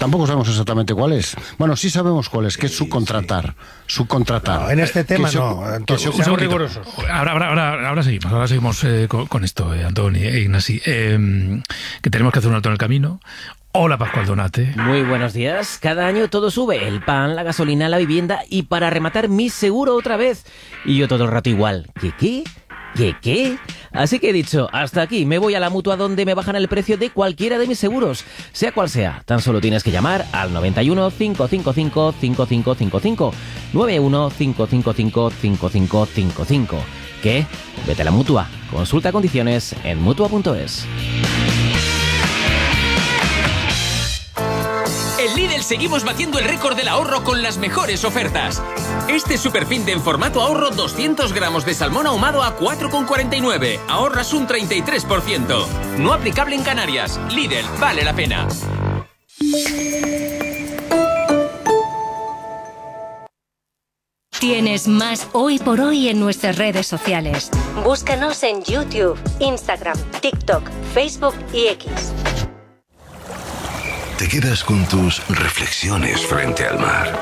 tampoco sabemos exactamente cuál es. Bueno, sí sabemos cuál es, que es subcontratar. No, en este tema seamos rigurosos. Ahora seguimos con esto, Antón e Ignasi. Que tenemos que hacer un alto en el camino. Hola, Pascual Donate. Muy buenos días. Cada año todo sube, el pan, la gasolina, la vivienda y para rematar mi seguro otra vez. Y yo todo el rato igual. ¿Qué? Así que he dicho, hasta aquí, me voy a la Mutua donde me bajan el precio de cualquiera de mis seguros, sea cual sea. Tan solo tienes que llamar al 91 555 5555, 91 555 5555. ¿Qué? Vete a la Mutua. Consulta condiciones en Mutua.es. En Lidl seguimos batiendo el récord del ahorro con las mejores ofertas. Este superfin de en formato ahorro 200 gramos de salmón ahumado a 4,49. Ahorras un 33%. No aplicable en Canarias. Lidl, vale la pena. Tienes más Hoy por Hoy en nuestras redes sociales. Búscanos en YouTube, Instagram, TikTok, Facebook y X. Te quedas con tus reflexiones frente al mar,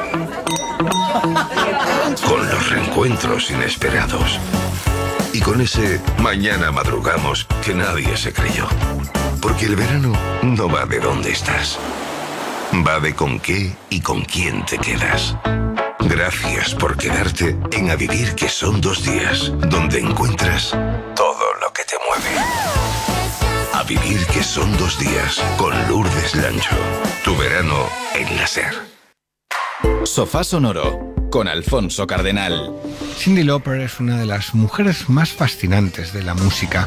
con los reencuentros inesperados y con ese mañana madrugamos que nadie se creyó. Porque el verano no va de dónde estás, va de con qué y con quién te quedas. Gracias por quedarte en A Vivir, que son 2 días, donde encuentras todo lo que te mueve. A Vivir, que son 2 días, con Lourdes Lancho. Tu verano en la SER. Sofá Sonoro, con Alfonso Cardenal. Cyndi Lauper es una de las mujeres más fascinantes de la música.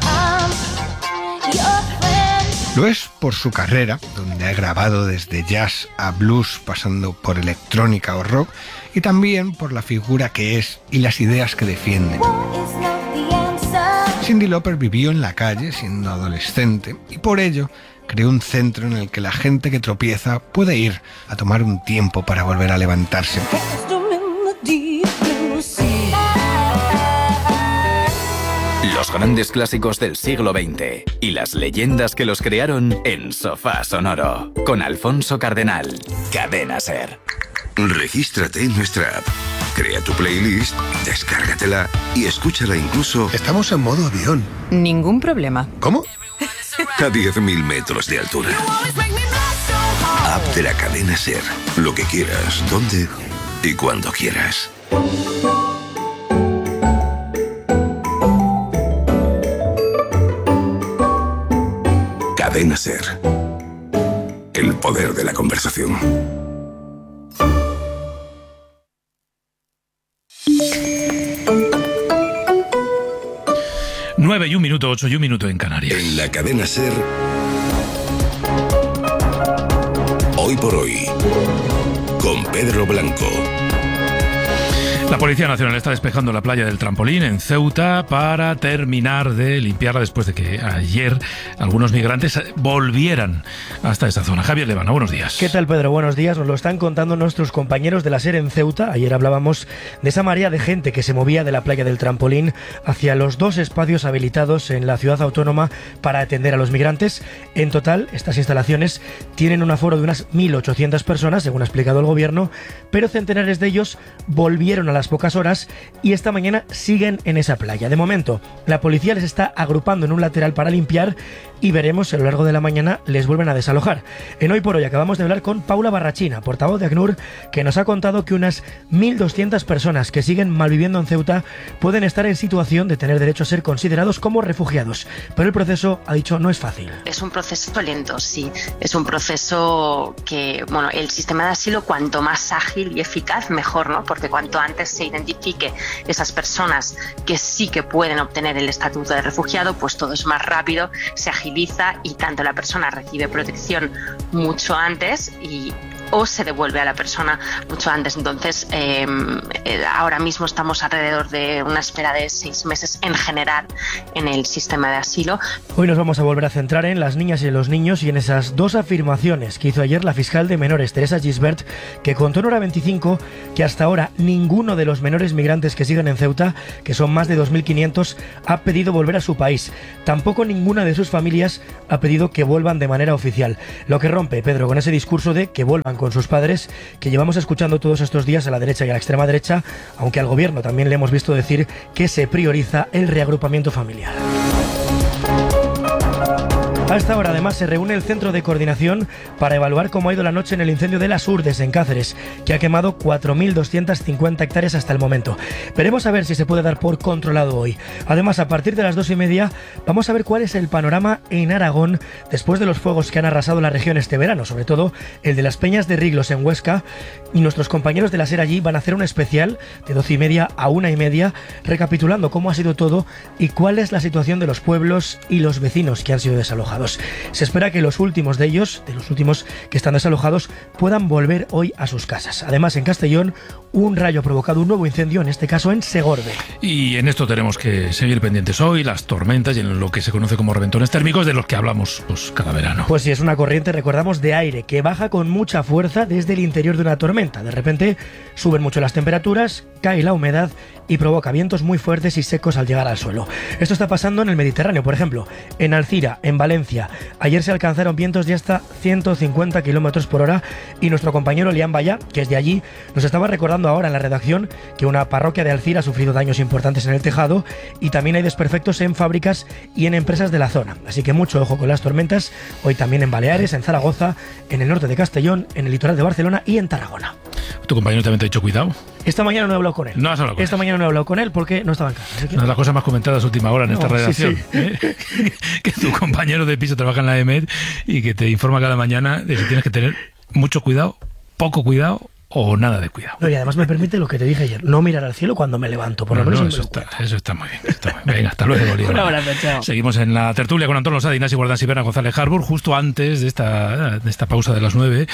Lo es por su carrera, donde ha grabado desde jazz a blues, pasando por electrónica o rock, y también por la figura que es y las ideas que defiende. Cyndi Lauper vivió en la calle siendo adolescente y por ello creó un centro en el que la gente que tropieza puede ir a tomar un tiempo para volver a levantarse. Los grandes clásicos del siglo XX y las leyendas que los crearon en Sofá Sonoro, con Alfonso Cardenal. Cadena SER. Regístrate en nuestra app, crea tu playlist, descárgatela y escúchala incluso... Estamos en modo avión. Ningún problema. ¿Cómo? A 10.000 metros de altura. App de la cadena SER. Lo que quieras, donde y cuando quieras. Cadena SER. El poder de la conversación. 9 y 1 minuto, 8 y 1 minuto en Canarias. En la cadena SER, Hoy por Hoy, con Pedro Blanco. La Policía Nacional está despejando la playa del Trampolín en Ceuta para terminar de limpiarla después de que ayer algunos migrantes volvieran hasta esta zona. Javier Levana, buenos días. ¿Qué tal, Pedro? Buenos días. Nos lo están contando nuestros compañeros de la SER en Ceuta. Ayer hablábamos de esa marea de gente que se movía de la playa del Trampolín hacia los 2 espacios habilitados en la ciudad autónoma para atender a los migrantes. En total, estas instalaciones tienen un aforo de unas 1.800 personas, según ha explicado el gobierno, pero centenares de ellos volvieron a las pocas horas y esta mañana siguen en esa playa. De momento, la policía les está agrupando en un lateral para limpiar y veremos si a lo largo de la mañana les vuelven a desalojar. En Hoy por Hoy acabamos de hablar con Paula Barrachina, portavoz de ACNUR, que nos ha contado que unas 1.200 personas que siguen malviviendo en Ceuta pueden estar en situación de tener derecho a ser considerados como refugiados. Pero el proceso, ha dicho, no es fácil. Es un proceso lento, sí. Es un proceso que, bueno, el sistema de asilo cuanto más ágil y eficaz, mejor, ¿no? Porque cuanto antes se identifique esas personas que sí que pueden obtener el estatuto de refugiado, pues todo es más rápido, se agiliza y tanto la persona recibe protección mucho antes y o se devuelve a la persona mucho antes. Entonces, ahora mismo estamos alrededor de una espera de 6 meses en general en el sistema de asilo. Hoy nos vamos a volver a centrar en las niñas y en los niños y en esas dos afirmaciones que hizo ayer la fiscal de menores, Teresa Gisbert, que contó en Hora 25 que hasta ahora ninguno de los menores migrantes que siguen en Ceuta, que son más de 2.500, ha pedido volver a su país. Tampoco ninguna de sus familias ha pedido que vuelvan de manera oficial. Lo que rompe, Pedro, con ese discurso de que vuelvan con sus padres, que llevamos escuchando todos estos días a la derecha y a la extrema derecha, aunque al gobierno también le hemos visto decir que se prioriza el reagrupamiento familiar. A esta hora, además, se reúne el Centro de Coordinación para evaluar cómo ha ido la noche en el incendio de Las Urdes, en Cáceres, que ha quemado 4.250 hectáreas hasta el momento. Veremos a ver si se puede dar por controlado hoy. Además, a partir de las 2:30, vamos a ver cuál es el panorama en Aragón después de los fuegos que han arrasado la región este verano, sobre todo el de las Peñas de Riglos en Huesca. Y nuestros compañeros de la SER allí van a hacer un especial de 12:30 a 1:30, recapitulando cómo ha sido todo y cuál es la situación de los pueblos y los vecinos que han sido desalojados. Se espera que los últimos de ellos, de los últimos que están desalojados, puedan volver hoy a sus casas. Además, en Castellón, un rayo ha provocado un nuevo incendio, en este caso en Segorbe. Y en esto tenemos que seguir pendientes hoy, las tormentas y en lo que se conoce como reventones térmicos, de los que hablamos cada verano. Pues sí, es una corriente, recordamos, de aire que baja con mucha fuerza desde el interior de una tormenta. De repente suben mucho las temperaturas, cae la humedad y provoca vientos muy fuertes y secos al llegar al suelo. Esto está pasando en el Mediterráneo, por ejemplo, en Alcira, en Valencia. Ayer se alcanzaron vientos de hasta 150 kilómetros por hora y nuestro compañero Liam Baya, que es de allí, nos estaba recordando ahora en la redacción que una parroquia de Alcira ha sufrido daños importantes en el tejado y también hay desperfectos en fábricas y en empresas de la zona. Así que mucho ojo con las tormentas, hoy también en Baleares, en Zaragoza, en el norte de Castellón, en el litoral de Barcelona y en Tarragona. ¿Tu compañero también te ha dicho cuidado? Esta mañana no he hablado con él. No has hablado con Esta mañana no he hablado con él porque no estaba en casa. Una de las cosas más comentadas a última hora en esta redacción. Sí. Que tu compañero de piso trabaja en la EMED y que te informa cada mañana de si tienes que tener mucho cuidado, poco cuidado o nada de cuidado. No, y además me permite lo que te dije ayer, no mirar al cielo cuando me levanto. Por lo menos eso está muy bien. Venga, hasta luego, Liam. Un abrazo, chao. Seguimos en la tertulia con Antón Losada, Ignacio Guardán Sibera, González Harbour. Justo antes de esta pausa de las 9,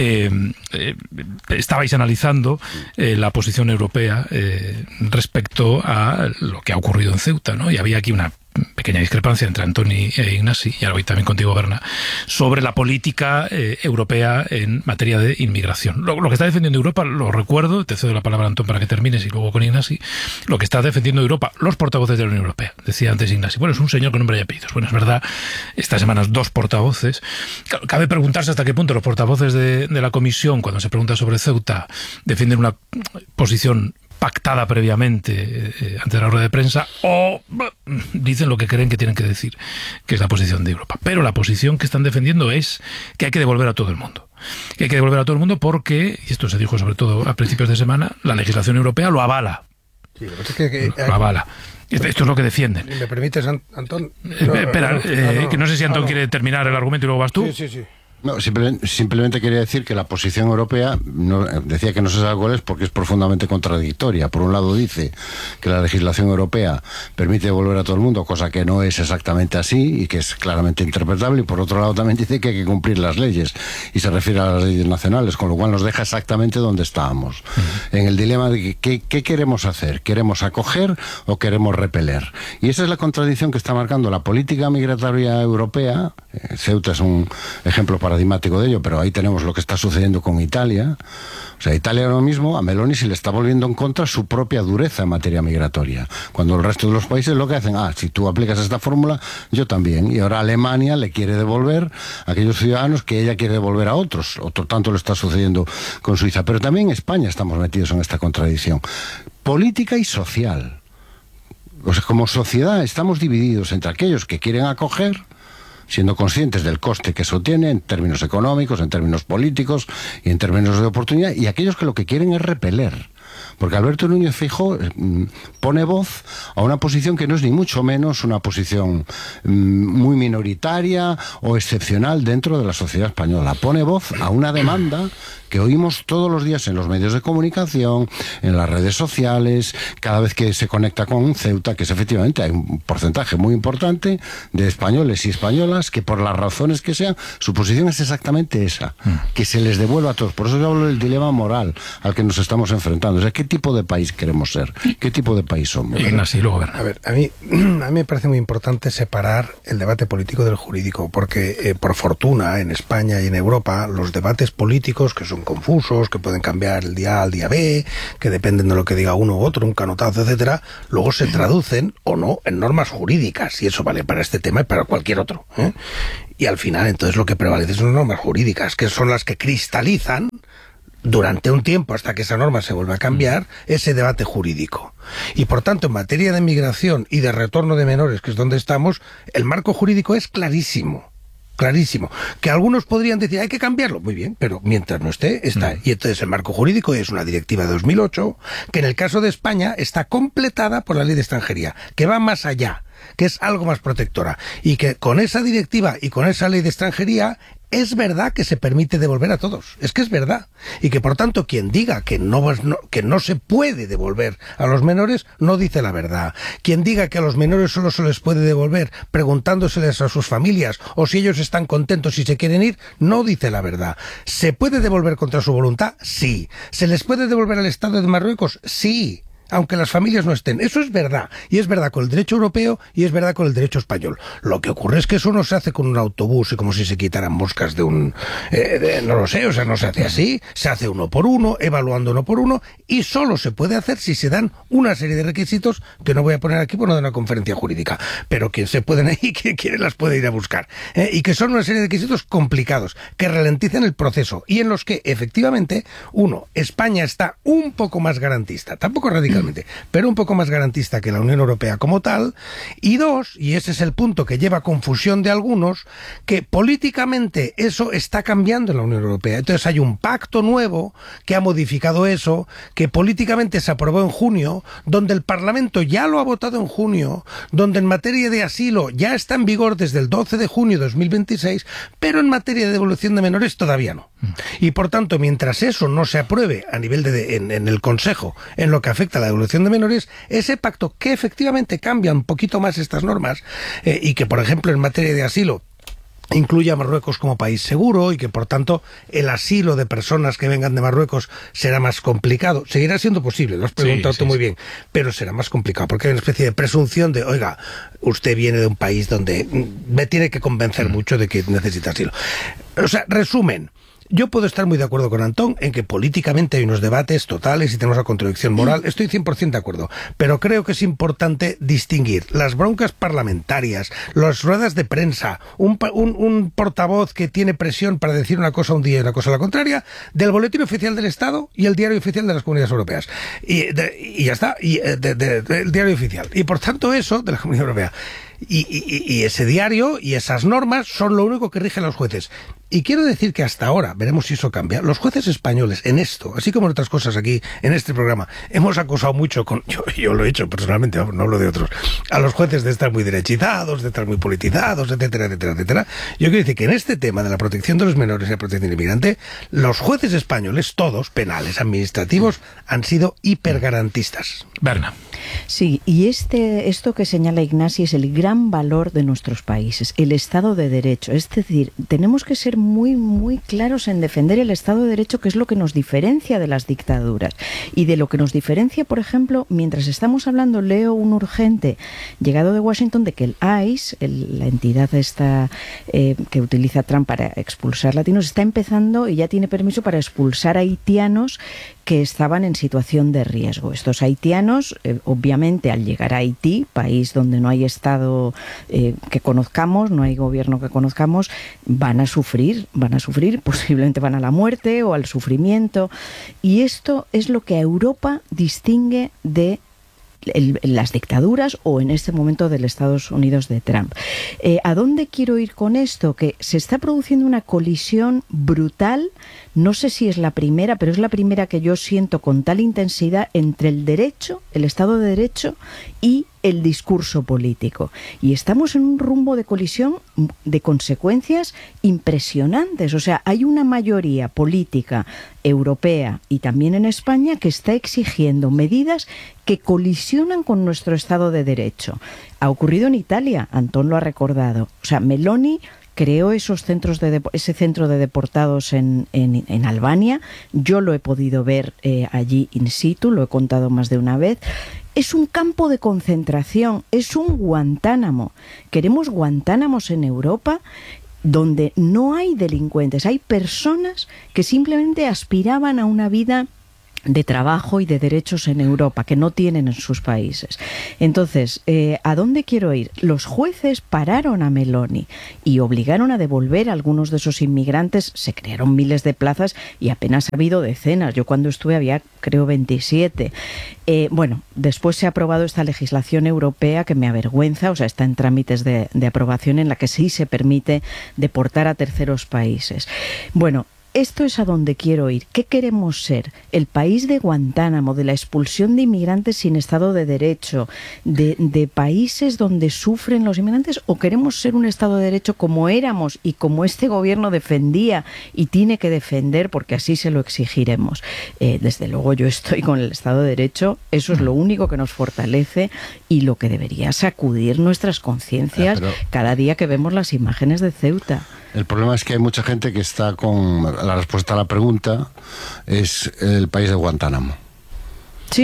estabais analizando la posición europea respecto a lo que ha ocurrido en Ceuta, ¿no? Y había aquí una pequeña discrepancia entre Antoni e Ignasi, y ahora voy también contigo, Berna, sobre la política europea en materia de inmigración. Lo que está defendiendo Europa, lo recuerdo, te cedo la palabra, Antón, para que termines y luego con Ignasi, lo que está defendiendo Europa, los portavoces de la Unión Europea, decía antes Ignasi. Bueno, es un señor con nombre y apellidos. Bueno, es verdad, estas semanas 2 portavoces. Cabe preguntarse hasta qué punto los portavoces de la Comisión, cuando se pregunta sobre Ceuta, defienden una posición pactada previamente ante la rueda de prensa o dicen lo que creen que tienen que decir, que es la posición de Europa. Pero la posición que están defendiendo es que hay que devolver a todo el mundo. Que hay que devolver a todo el mundo porque, y esto se dijo sobre todo a principios de semana, la legislación europea lo avala. Sí, lo que pasa es que lo avala. Esto es lo que defienden. ¿Me permites, Antón? Espera, que no sé si Antón quiere terminar el argumento y luego vas tú. Sí. No, simplemente quería decir que la posición europea, decía que no se sabe cuál es porque es profundamente contradictoria. Por un lado dice que la legislación europea permite devolver a todo el mundo, cosa que no es exactamente así y que es claramente interpretable, y por otro lado también dice que hay que cumplir las leyes y se refiere a las leyes nacionales, con lo cual nos deja exactamente donde estábamos, en el dilema de ¿qué queremos hacer? ¿Queremos acoger o queremos repeler? Y esa es la contradicción que está marcando la política migratoria europea. Ceuta es un ejemplo paradigmático de ello, pero ahí tenemos lo que está sucediendo con Italia. O sea, Italia ahora mismo, a Meloni se le está volviendo en contra su propia dureza en materia migratoria, cuando el resto de los países lo que hacen, si tú aplicas esta fórmula, yo también. Y ahora Alemania le quiere devolver a aquellos ciudadanos que ella quiere devolver a otros. Otro tanto lo está sucediendo con Suiza. Pero también en España estamos metidos en esta contradicción política y social. O sea, como sociedad estamos divididos entre aquellos que quieren acoger, siendo conscientes del coste que eso tiene en términos económicos, en términos políticos y en términos de oportunidad, y aquellos que lo que quieren es repeler. Porque Alberto Núñez Feijóo pone voz a una posición que no es ni mucho menos una posición muy minoritaria o excepcional dentro de la sociedad española. Pone voz a una demanda que oímos todos los días en los medios de comunicación, en las redes sociales, cada vez que se conecta con Ceuta, que es efectivamente hay un porcentaje muy importante de españoles y españolas que por las razones que sean, su posición es exactamente esa, que se les devuelva a todos. Por eso yo hablo del dilema moral al que nos estamos enfrentando. O sea, ¿qué tipo de país queremos ser? ¿Qué tipo de país somos? Ignacio, luego a ver, a mí me parece muy importante separar el debate político del jurídico, porque por fortuna en España y en Europa los debates políticos, que son confusos, que pueden cambiar el día A al día B, que dependen de lo que diga uno u otro, un canotazo, etcétera, luego se traducen o no en normas jurídicas, y eso vale para este tema y para cualquier otro, ¿eh? Y al final entonces lo que prevalece son normas jurídicas, que son las que cristalizan durante un tiempo, hasta que esa norma se vuelva a cambiar, ese debate jurídico. Y por tanto, en materia de migración y de retorno de menores, que es donde estamos, el marco jurídico es clarísimo. Clarísimo. Que algunos podrían decir, hay que cambiarlo. Muy bien, pero mientras no esté, está. Y entonces el marco jurídico es una directiva de 2008, que en el caso de España está completada por la ley de extranjería, que va más allá, que es algo más protectora. Y que con esa directiva y con esa ley de extranjería, es verdad que se permite devolver a todos. Es que es verdad. Y que por tanto quien diga que no se puede devolver a los menores, no dice la verdad. Quien diga que a los menores solo se les puede devolver preguntándoseles a sus familias o si ellos están contentos y se quieren ir, no dice la verdad. ¿Se puede devolver contra su voluntad? Sí. ¿Se les puede devolver al Estado de Marruecos? Sí. Aunque las familias no estén. Eso es verdad. Y es verdad con el derecho europeo y es verdad con el derecho español. Lo que ocurre es que eso no se hace con un autobús y como si se quitaran moscas de un... no lo sé, o sea, no se hace así. Se hace uno por uno, evaluando uno por uno, y solo se puede hacer si se dan una serie de requisitos que no voy a poner aquí por no de una conferencia jurídica. Pero quien se pueden ir, quien quiere las puede ir a buscar. Y que son una serie de requisitos complicados, que ralentizan el proceso y en los que, efectivamente, uno, España está un poco más garantista, tampoco radical, pero un poco más garantista que la Unión Europea como tal, y dos, y ese es el punto que lleva a confusión de algunos, que políticamente eso está cambiando en la Unión Europea. Entonces hay un pacto nuevo que ha modificado eso, que políticamente se aprobó en junio, donde el Parlamento ya lo ha votado en junio, donde en materia de asilo ya está en vigor desde el 12 de junio de 2026, pero en materia de devolución de menores todavía no. Y por tanto, mientras eso no se apruebe a nivel en el Consejo, en lo que afecta a la devolución de menores, ese pacto que efectivamente cambia un poquito más estas normas y que, por ejemplo, en materia de asilo incluye a Marruecos como país seguro y que, por tanto, el asilo de personas que vengan de Marruecos será más complicado. Seguirá siendo posible, lo has preguntado tú muy bien, pero será más complicado porque hay una especie de presunción de, oiga, usted viene de un país donde me tiene que convencer mucho de que necesita asilo. O sea, resumen, yo puedo estar muy de acuerdo con Antón en que políticamente hay unos debates totales y tenemos una contradicción moral. Estoy 100% de acuerdo. Pero creo que es importante distinguir las broncas parlamentarias, las ruedas de prensa, un portavoz que tiene presión para decir una cosa un día y una cosa la contraria, del boletín oficial del Estado y el diario oficial de las Comunidades Europeas. Y ya está. Y del diario oficial. Y por tanto eso de la Comunidad Europea. Y ese diario y esas normas son lo único que rigen a los jueces. Y quiero decir que hasta ahora, veremos si eso cambia, los jueces españoles en esto, así como en otras cosas aquí, en este programa, hemos acusado mucho, yo lo he hecho personalmente, no hablo de otros, a los jueces de estar muy derechizados, de estar muy politizados, etcétera, etcétera, etcétera. Yo quiero decir que en este tema de la protección de los menores y la protección del inmigrante, los jueces españoles, todos, penales, administrativos, han sido hipergarantistas. Berna. Sí, y esto que señala Ignasi es el gran valor de nuestros países, el Estado de Derecho. Es decir, tenemos que ser muy, muy claros en defender el Estado de Derecho, que es lo que nos diferencia de las dictaduras. Y de lo que nos diferencia, por ejemplo, mientras estamos hablando, leo un urgente llegado de Washington de que el ICE, la entidad esta que utiliza Trump para expulsar latinos, está empezando y ya tiene permiso para expulsar haitianos que estaban en situación de riesgo. Estos haitianos, obviamente, al llegar a Haití, país donde no hay Estado que conozcamos, no hay gobierno que conozcamos, van a sufrir, posiblemente van a la muerte o al sufrimiento. Y esto es lo que a Europa distingue de las dictaduras o en este momento del Estados Unidos de Trump. ¿A dónde quiero ir con esto? Que se está produciendo una colisión brutal, no sé si es la primera, pero es la primera que yo siento con tal intensidad entre el derecho, el Estado de Derecho y el discurso político. Y estamos en un rumbo de colisión de consecuencias impresionantes. O sea, hay una mayoría política europea y también en España que está exigiendo medidas que colisionan con nuestro Estado de Derecho. Ha ocurrido en Italia, Antón lo ha recordado. O sea, Meloni creó esos ese centro de deportados en Albania. Yo lo he podido ver allí in situ, lo he contado más de una vez. Es un campo de concentración, es un Guantánamo. Queremos Guantánamos en Europa donde no hay delincuentes, hay personas que simplemente aspiraban a una vida de trabajo y de derechos en Europa que no tienen en sus países. Entonces, ¿a dónde quiero ir? Los jueces pararon a Meloni y obligaron a devolver a algunos de esos inmigrantes. Se crearon miles de plazas y apenas ha habido decenas. Yo cuando estuve había, creo, 27. Bueno, después se ha aprobado esta legislación europea que me avergüenza, o sea, está en trámites de aprobación en la que sí se permite deportar a terceros países. Bueno, esto es a donde quiero ir. ¿Qué queremos ser? ¿El país de Guantánamo, de la expulsión de inmigrantes sin Estado de Derecho, de países donde sufren los inmigrantes? ¿O queremos ser un Estado de Derecho como éramos y como este gobierno defendía y tiene que defender, porque así se lo exigiremos? Desde luego yo estoy con el Estado de Derecho, eso es lo único que nos fortalece y lo que debería sacudir nuestras conciencias cada día que vemos las imágenes de Ceuta. El problema es que hay mucha gente que está con... La respuesta a la pregunta es el país de Guantánamo. Sí,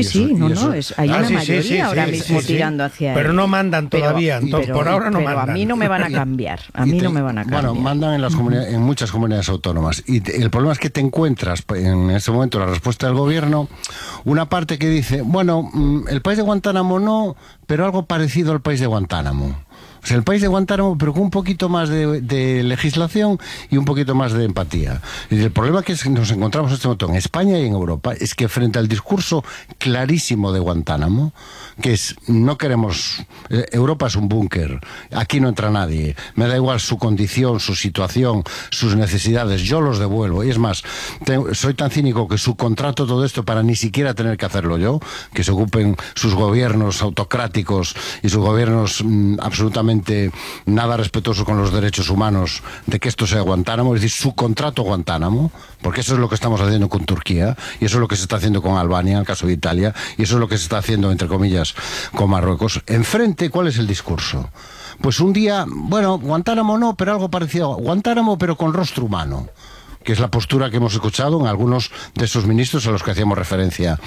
hay una mayoría ahora mismo tirando hacia él. Pero no mandan todavía, por ahora no mandan. Pero a mí no me van a cambiar, Bueno, mandan en muchas comunidades autónomas. Y el problema es que te encuentras, en ese momento, la respuesta del gobierno, una parte que dice, bueno, el país de Guantánamo no, pero algo parecido al país de Guantánamo. O sea, el país de Guantánamo, pero con un poquito más de legislación y un poquito más de empatía. Y el problema que nos encontramos en este momento en España y en Europa es que frente al discurso clarísimo de Guantánamo, que es, no queremos, Europa es un búnker, aquí no entra nadie, me da igual su condición, su situación, sus necesidades, yo los devuelvo. Y es más, soy tan cínico que subcontrato todo esto para ni siquiera tener que hacerlo yo, que se ocupen sus gobiernos autocráticos y sus gobiernos absolutamente nada respetuosos con los derechos humanos, de que esto sea Guantánamo, es decir, subcontrato Guantánamo, porque eso es lo que estamos haciendo con Turquía, y eso es lo que se está haciendo con Albania, en el caso de Italia, y eso es lo que se está haciendo, entre comillas, con Marruecos. Enfrente, ¿cuál es el discurso? Pues un día, bueno, Guantánamo no, pero algo parecido a Guantánamo, pero con rostro humano, que es la postura que hemos escuchado en algunos de esos ministros a los que hacíamos referencia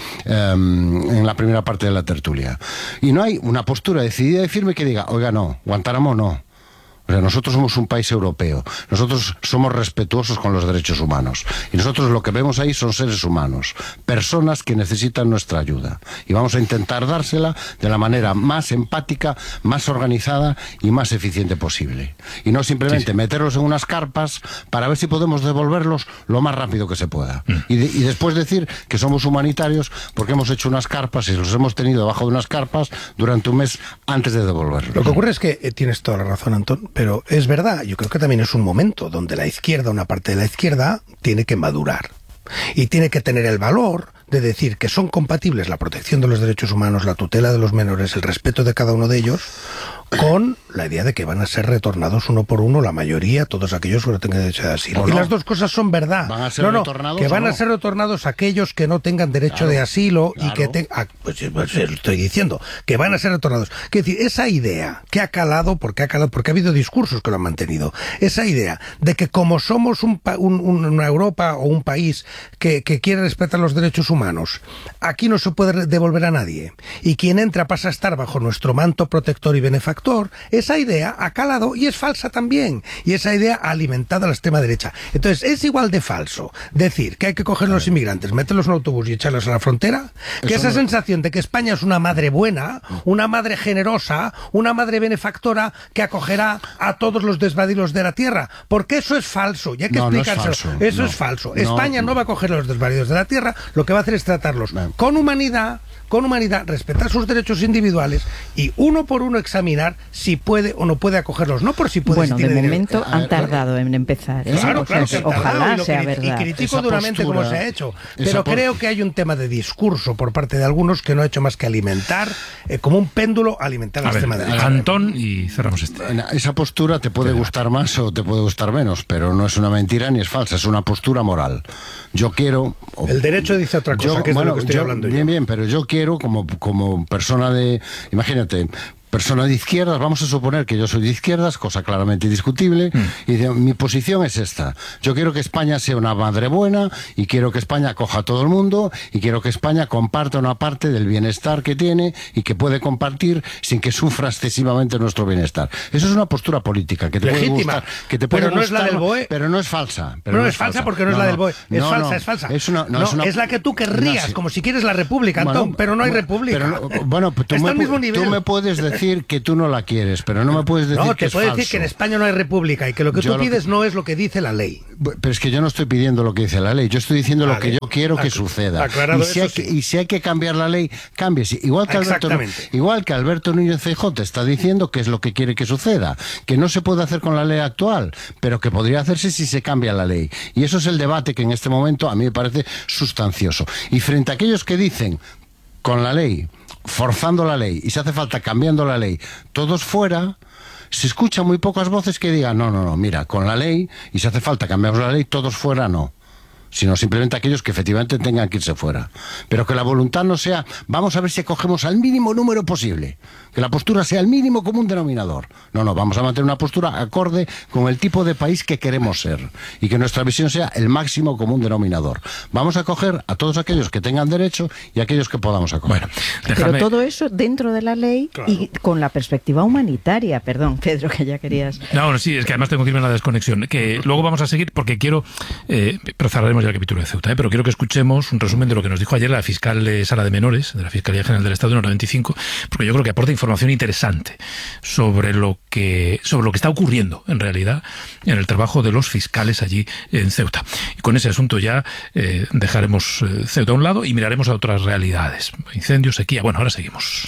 en la primera parte de la tertulia. Y no hay una postura decidida y firme que diga, oiga, no, Guantánamo no. O sea, nosotros somos un país europeo, nosotros somos respetuosos con los derechos humanos y nosotros lo que vemos ahí son seres humanos, personas que necesitan nuestra ayuda y vamos a intentar dársela de la manera más empática, más organizada y más eficiente posible. Y no simplemente meterlos en unas carpas para ver si podemos devolverlos lo más rápido que se pueda. Y después decir que somos humanitarios porque hemos hecho unas carpas y los hemos tenido debajo de unas carpas durante un mes antes de devolverlos. Lo que ocurre es que tienes toda la razón, Antón, pero es verdad, yo creo que también es un momento donde la izquierda, una parte de la izquierda, tiene que madurar y tiene que tener el valor de decir que son compatibles la protección de los derechos humanos, la tutela de los menores, el respeto de cada uno de ellos, con la idea de que van a ser retornados uno por uno, la mayoría, todos aquellos que no tengan derecho de asilo. Y las dos cosas son verdad. ¿Van a ser retornados? Que van a ser retornados aquellos que no tengan derecho de asilo y que pues estoy diciendo, que van a ser retornados. Quiero decir, esa idea que ha calado, porque ha habido discursos que lo han mantenido, esa idea de que como somos una Europa o un país que quiere respetar los derechos humanos, aquí no se puede devolver a nadie, y quien entra pasa a estar bajo nuestro manto protector y benefactor, benefactor, esa idea ha calado y es falsa también. Y esa idea ha alimentado a la extrema derecha. Entonces, es igual de falso decir que hay que coger a los inmigrantes, meterlos en un autobús y echarlos a la frontera, que esa sensación de que España es una madre buena, una madre generosa, una madre benefactora que acogerá a todos los desvalidos de la tierra. Porque eso es falso. Y hay que explicárselo. Eso es falso. España no va a coger a los desvalidos de la tierra, lo que va a hacer es tratarlos con humanidad, respetar sus derechos individuales y uno por uno examinar si puede o no puede acogerlos. No por si puede. Bueno, de momento han tardado en empezar. Claro, ojalá sea verdad. Y critico duramente cómo se ha hecho. Pero creo que hay un tema de discurso por parte de algunos que no ha hecho más que alimentar, como un péndulo, alimentar la extrema derecha. Antón, y cerramos este. Esa postura te puede gustar más o te puede gustar menos, pero no es una mentira ni es falsa, es una postura moral. Yo quiero... El derecho dice otra cosa, que es de lo que estoy hablando yo. Bien, pero yo quiero, como persona de... Imagínate... Persona de izquierdas, vamos a suponer que yo soy de izquierdas, cosa claramente discutible, y mi posición es esta. Yo quiero que España sea una madre buena, y quiero que España acoja a todo el mundo, y quiero que España comparta una parte del bienestar que tiene y que puede compartir sin que sufra excesivamente nuestro bienestar. Eso es una postura política que te legítima, puede gustar, que te puede pero no gustar, es la del BOE. Pero no es falsa. No es falsa porque no es la del BOE. Es falsa. Es la que tú querrías, como si quieres la república, Antón, pero no hay república. Tú me puedes decir que tú no la quieres, pero no me puedes decir que es falso. No, te puedo decir que en España no hay república y que lo que tú pides no es lo que dice la ley. Pero es que yo no estoy pidiendo lo que dice la ley, yo estoy diciendo lo que yo quiero que suceda. Y si hay que cambiar la ley, cámbiese. Igual que Alberto Núñez Feijóo te está diciendo que es lo que quiere que suceda, que no se puede hacer con la ley actual, pero que podría hacerse si se cambia la ley. Y eso es el debate que en este momento a mí me parece sustancioso. Y frente a aquellos que dicen, con la ley, forzando la ley, y si hace falta cambiando la ley, todos fuera, se escuchan muy pocas voces que digan, no, mira, con la ley, y si hace falta cambiamos la ley, todos fuera, no. Sino simplemente aquellos que efectivamente tengan que irse fuera. Pero que la voluntad no sea, vamos a ver si acogemos al mínimo número posible. Que la postura sea el mínimo común denominador. No, vamos a mantener una postura acorde con el tipo de país que queremos ser. Y que nuestra visión sea el máximo común denominador. Vamos a acoger a todos aquellos que tengan derecho y a aquellos que podamos acoger. Bueno, pero todo eso dentro de la ley y con la perspectiva humanitaria. Perdón, Pedro, que ya querías... No, sí, es que además tengo que irme a la desconexión. Que luego vamos a seguir porque quiero... pero cerraremos ya el capítulo de Ceuta, pero quiero que escuchemos un resumen de lo que nos dijo ayer la fiscal Sala de Menores, de la Fiscalía General del Estado, en Hora 25, porque yo creo que aporta información interesante sobre lo que está ocurriendo, en realidad, en el trabajo de los fiscales allí en Ceuta. Y con ese asunto ya dejaremos Ceuta a un lado y miraremos a otras realidades. Incendios, sequía... Bueno, ahora seguimos.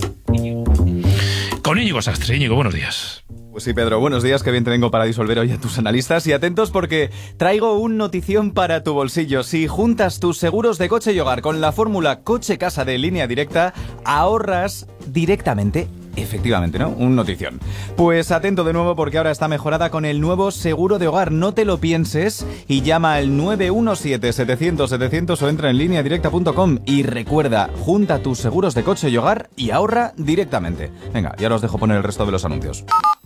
Con Íñigo Sastre. Íñigo, buenos días. Pues sí, Pedro, buenos días, que bien te vengo para disolver hoy a tus analistas y atentos porque traigo un notición para tu bolsillo. Si juntas tus seguros de coche y hogar con la fórmula coche-casa de Línea Directa, ahorras directamente. Efectivamente, ¿no? Un notición. Pues atento de nuevo porque ahora está mejorada con el nuevo seguro de hogar. No te lo pienses y llama al 917-700-700 o entra en lineadirecta.com y recuerda, junta tus seguros de coche y hogar y ahorra directamente. Venga, y ahora os dejo poner el resto de los anuncios.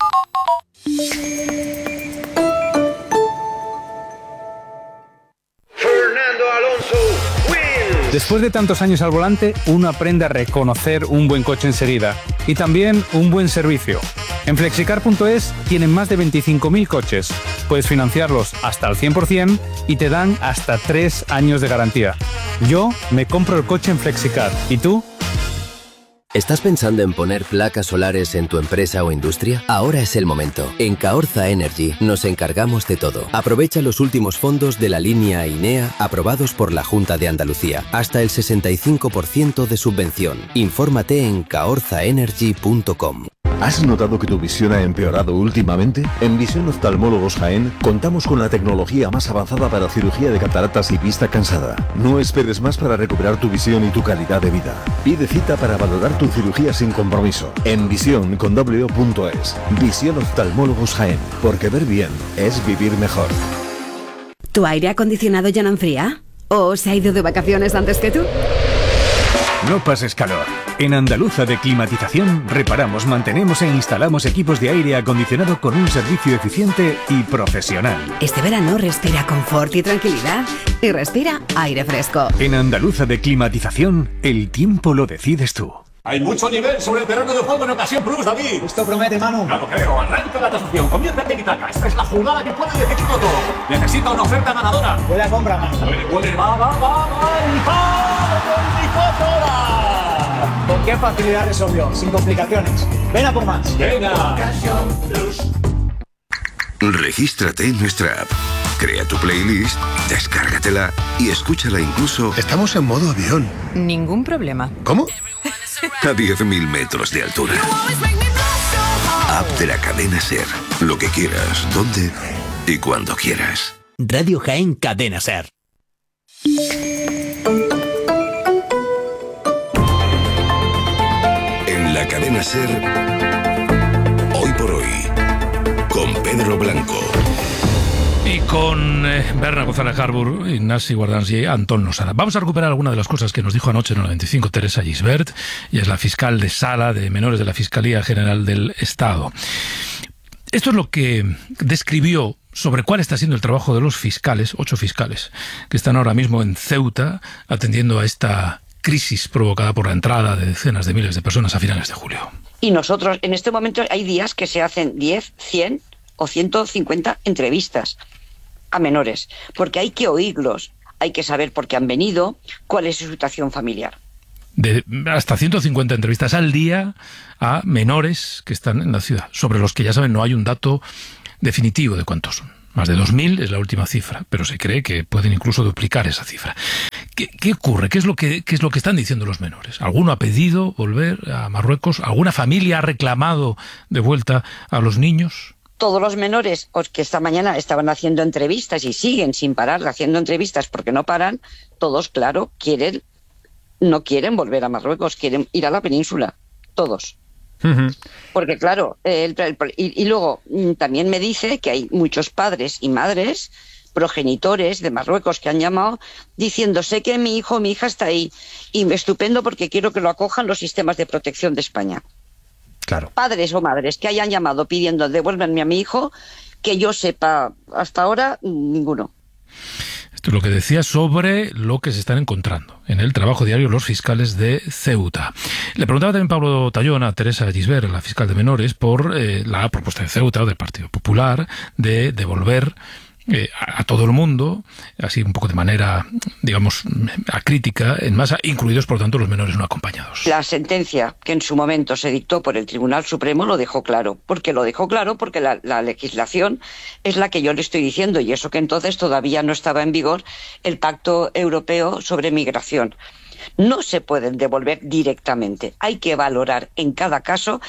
Después de tantos años al volante, uno aprende a reconocer un buen coche enseguida y también un buen servicio. En Flexicar.es tienen más de 25.000 coches. Puedes financiarlos hasta el 100% y te dan hasta 3 años de garantía. Yo me compro el coche en Flexicar. ¿Y tú? ¿Estás pensando en poner placas solares en tu empresa o industria? Ahora es el momento. En Caorza Energy nos encargamos de todo. Aprovecha los últimos fondos de la línea INEA aprobados por la Junta de Andalucía. Hasta el 65% de subvención. Infórmate en caorzaenergy.com. ¿Has notado que tu visión ha empeorado últimamente? En Visión Oftalmólogos Jaén contamos con la tecnología más avanzada para cirugía de cataratas y vista cansada. No esperes más para recuperar tu visión y tu calidad de vida. Pide cita para valorar tu cirugía sin compromiso en visión.es. Visión Oftalmólogos Jaén, porque ver bien es vivir mejor. ¿Tu aire acondicionado ya no enfría? ¿O se ha ido de vacaciones antes que tú? No pases calor. En Andaluza de Climatización reparamos, mantenemos e instalamos equipos de aire acondicionado con un servicio eficiente y profesional. Este verano respira confort y tranquilidad y respira aire fresco. En Andaluza de Climatización, el tiempo lo decides tú. Hay mucho nivel sobre el terreno de juego en Ocasión Plus, David. Esto promete, Manu. Claro creo. Arranca la tasación. Comienza el Itaca. Esta es la jugada que puede decidirlo todo. Necesita una oferta ganadora. Puede la compra, Manu. Puede. Va. ¡El con qué facilidad resolvió, sin complicaciones. Ven a por más. Venga. Ocasión Plus. Regístrate en nuestra app. Crea tu playlist, descárgatela y escúchala incluso... Estamos en modo avión. Ningún problema. ¿Cómo? A 10.000 metros de altura. App de la cadena SER. Lo que quieras, donde y cuando quieras. Radio Jaén Cadena SER. En la cadena SER, hoy por hoy, con Pedro Blanco. Y con Berna González Harbour, Ignasi Guardans y Antón Losada. Vamos a recuperar alguna de las cosas que nos dijo anoche en el 95 Teresa Gisbert, y es la fiscal de sala de menores de la Fiscalía General del Estado. Esto es lo que describió sobre cuál está siendo el trabajo de los fiscales, 8 fiscales, que están ahora mismo en Ceuta atendiendo a esta crisis provocada por la entrada de decenas de miles de personas a finales de julio. Y nosotros, en este momento, hay días que se hacen 10, 100 o 150 entrevistas a menores, porque hay que oírlos, hay que saber por qué han venido, cuál es su situación familiar. De hasta 150 entrevistas al día a menores que están en la ciudad, sobre los que ya saben no hay un dato definitivo de cuántos son. Más de 2.000 es la última cifra, pero se cree que pueden incluso duplicar esa cifra. ¿Qué ocurre? ¿Qué es lo que están diciendo los menores? ¿Alguno ha pedido volver a Marruecos? ¿Alguna familia ha reclamado de vuelta a los niños? Todos los menores que esta mañana estaban haciendo entrevistas y siguen sin parar haciendo entrevistas porque no paran, todos, claro, no quieren volver a Marruecos, quieren ir a la península, todos. Porque claro, y luego también me dice que hay muchos padres y madres, progenitores de Marruecos que han llamado diciendo, sé que mi hijo o mi hija está ahí y estupendo porque quiero que lo acojan los sistemas de protección de España. Claro. Padres o madres que hayan llamado pidiendo devuélvanme a mi hijo, que yo sepa hasta ahora, ninguno. Esto es lo que decía sobre lo que se están encontrando en el trabajo diario los fiscales de Ceuta. Le preguntaba también Pablo Tallón a Teresa Gisbert, la fiscal de menores, por la propuesta de Ceuta o del Partido Popular de devolver a todo el mundo, así un poco de manera, digamos, acrítica, en masa, incluidos por tanto los menores no acompañados. La sentencia que en su momento se dictó por el Tribunal Supremo lo dejó claro. Porque la legislación es la que yo le estoy diciendo, y eso que entonces todavía no estaba en vigor el Pacto Europeo sobre Migración. No se pueden devolver directamente. Hay que valorar en cada caso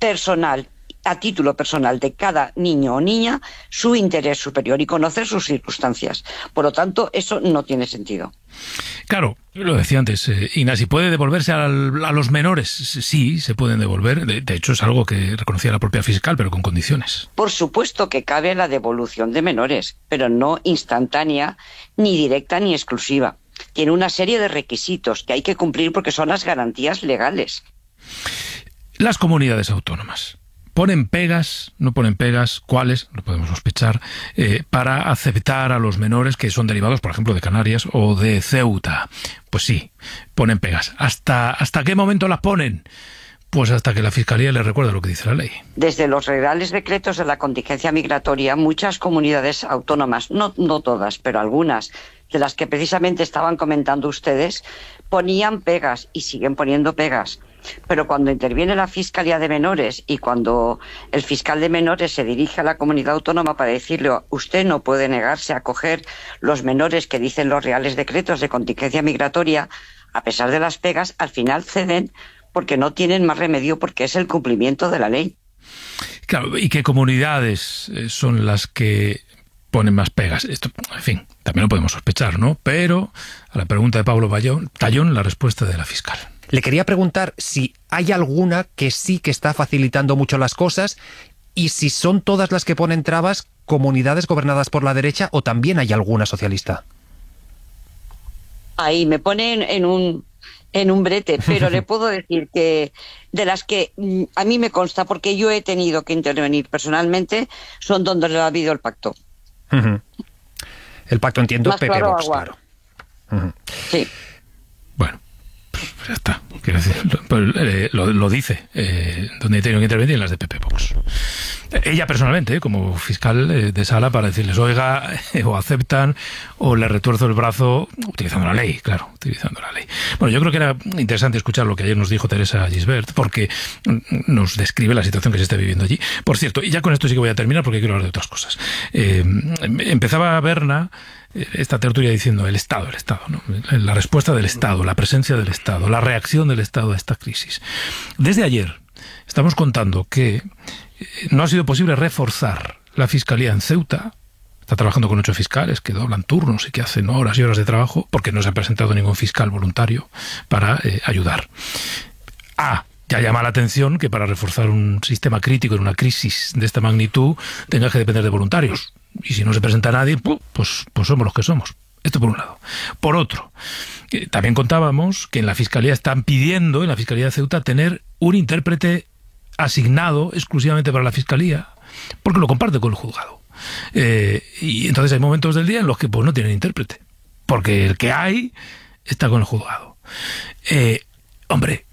a título personal de cada niño o niña su interés superior y conocer sus circunstancias. Por lo tanto, eso no tiene sentido. Claro, lo decía antes, Ignasi, ¿puede devolverse a los menores? Sí, se pueden devolver. De hecho, es algo que reconocía la propia fiscal, pero con condiciones. Por supuesto que cabe la devolución de menores, pero no instantánea, ni directa, ni exclusiva. Tiene una serie de requisitos que hay que cumplir porque son las garantías legales. Las comunidades autónomas. ¿Ponen pegas? ¿No ponen pegas? ¿Cuáles? Lo podemos sospechar. Para aceptar a los menores que son derivados, por ejemplo, de Canarias o de Ceuta. Pues sí, ponen pegas. ¿Hasta qué momento las ponen? Pues hasta que la Fiscalía les recuerda lo que dice la ley. Desde los reales decretos de la contingencia migratoria, muchas comunidades autónomas, no todas, pero algunas, de las que precisamente estaban comentando ustedes, ponían pegas y siguen poniendo pegas. Pero cuando interviene la Fiscalía de Menores y cuando el fiscal de menores se dirige a la comunidad autónoma para decirle usted no puede negarse a acoger los menores que dicen los reales decretos de contingencia migratoria, a pesar de las pegas, al final ceden porque no tienen más remedio porque es el cumplimiento de la ley. Claro, ¿y qué comunidades son las que ponen más pegas? Esto, en fin, también lo podemos sospechar, ¿no? Pero a la pregunta de Pablo Tallón, la respuesta de la fiscal. Le quería preguntar si hay alguna que sí que está facilitando mucho las cosas y si son todas las que ponen trabas comunidades gobernadas por la derecha o también hay alguna socialista. Ahí me ponen en un brete, pero le puedo decir que de las que a mí me consta, porque yo he tenido que intervenir personalmente, son donde no ha habido el pacto. El pacto entiendo, más Pepe claro, Vox, agua. claro. Sí. Bueno, pues ya está. quiero decir, lo dice, donde he tenido que intervenir en las de PP Vox. Ella personalmente, como fiscal de sala, para decirles, oiga, o aceptan, o le retuerzo el brazo, utilizando la ley, claro, utilizando la ley. Bueno, yo creo que era interesante escuchar lo que ayer nos dijo Teresa Gisbert, porque nos describe la situación que se está viviendo allí. Por cierto, y ya con esto sí que voy a terminar, porque quiero hablar de otras cosas. Empezaba Berna esta tertulia diciendo el Estado, ¿no? La respuesta del Estado, la presencia del Estado, la reacción del Estado a esta crisis. Desde ayer estamos contando que no ha sido posible reforzar la Fiscalía en Ceuta. Está trabajando con 8 fiscales que doblan turnos y que hacen horas y horas de trabajo porque no se ha presentado ningún fiscal voluntario para ayudar. Ya llama la atención que para reforzar un sistema crítico en una crisis de esta magnitud tenga que depender de voluntarios. Y si no se presenta nadie, pues somos los que somos. Esto por un lado. Por otro, también contábamos que en la Fiscalía están pidiendo, en la Fiscalía de Ceuta, tener un intérprete asignado exclusivamente para la Fiscalía, porque lo comparte con el juzgado. Y entonces hay momentos del día en los que pues no tienen intérprete, porque el que hay está con el juzgado. Hombre,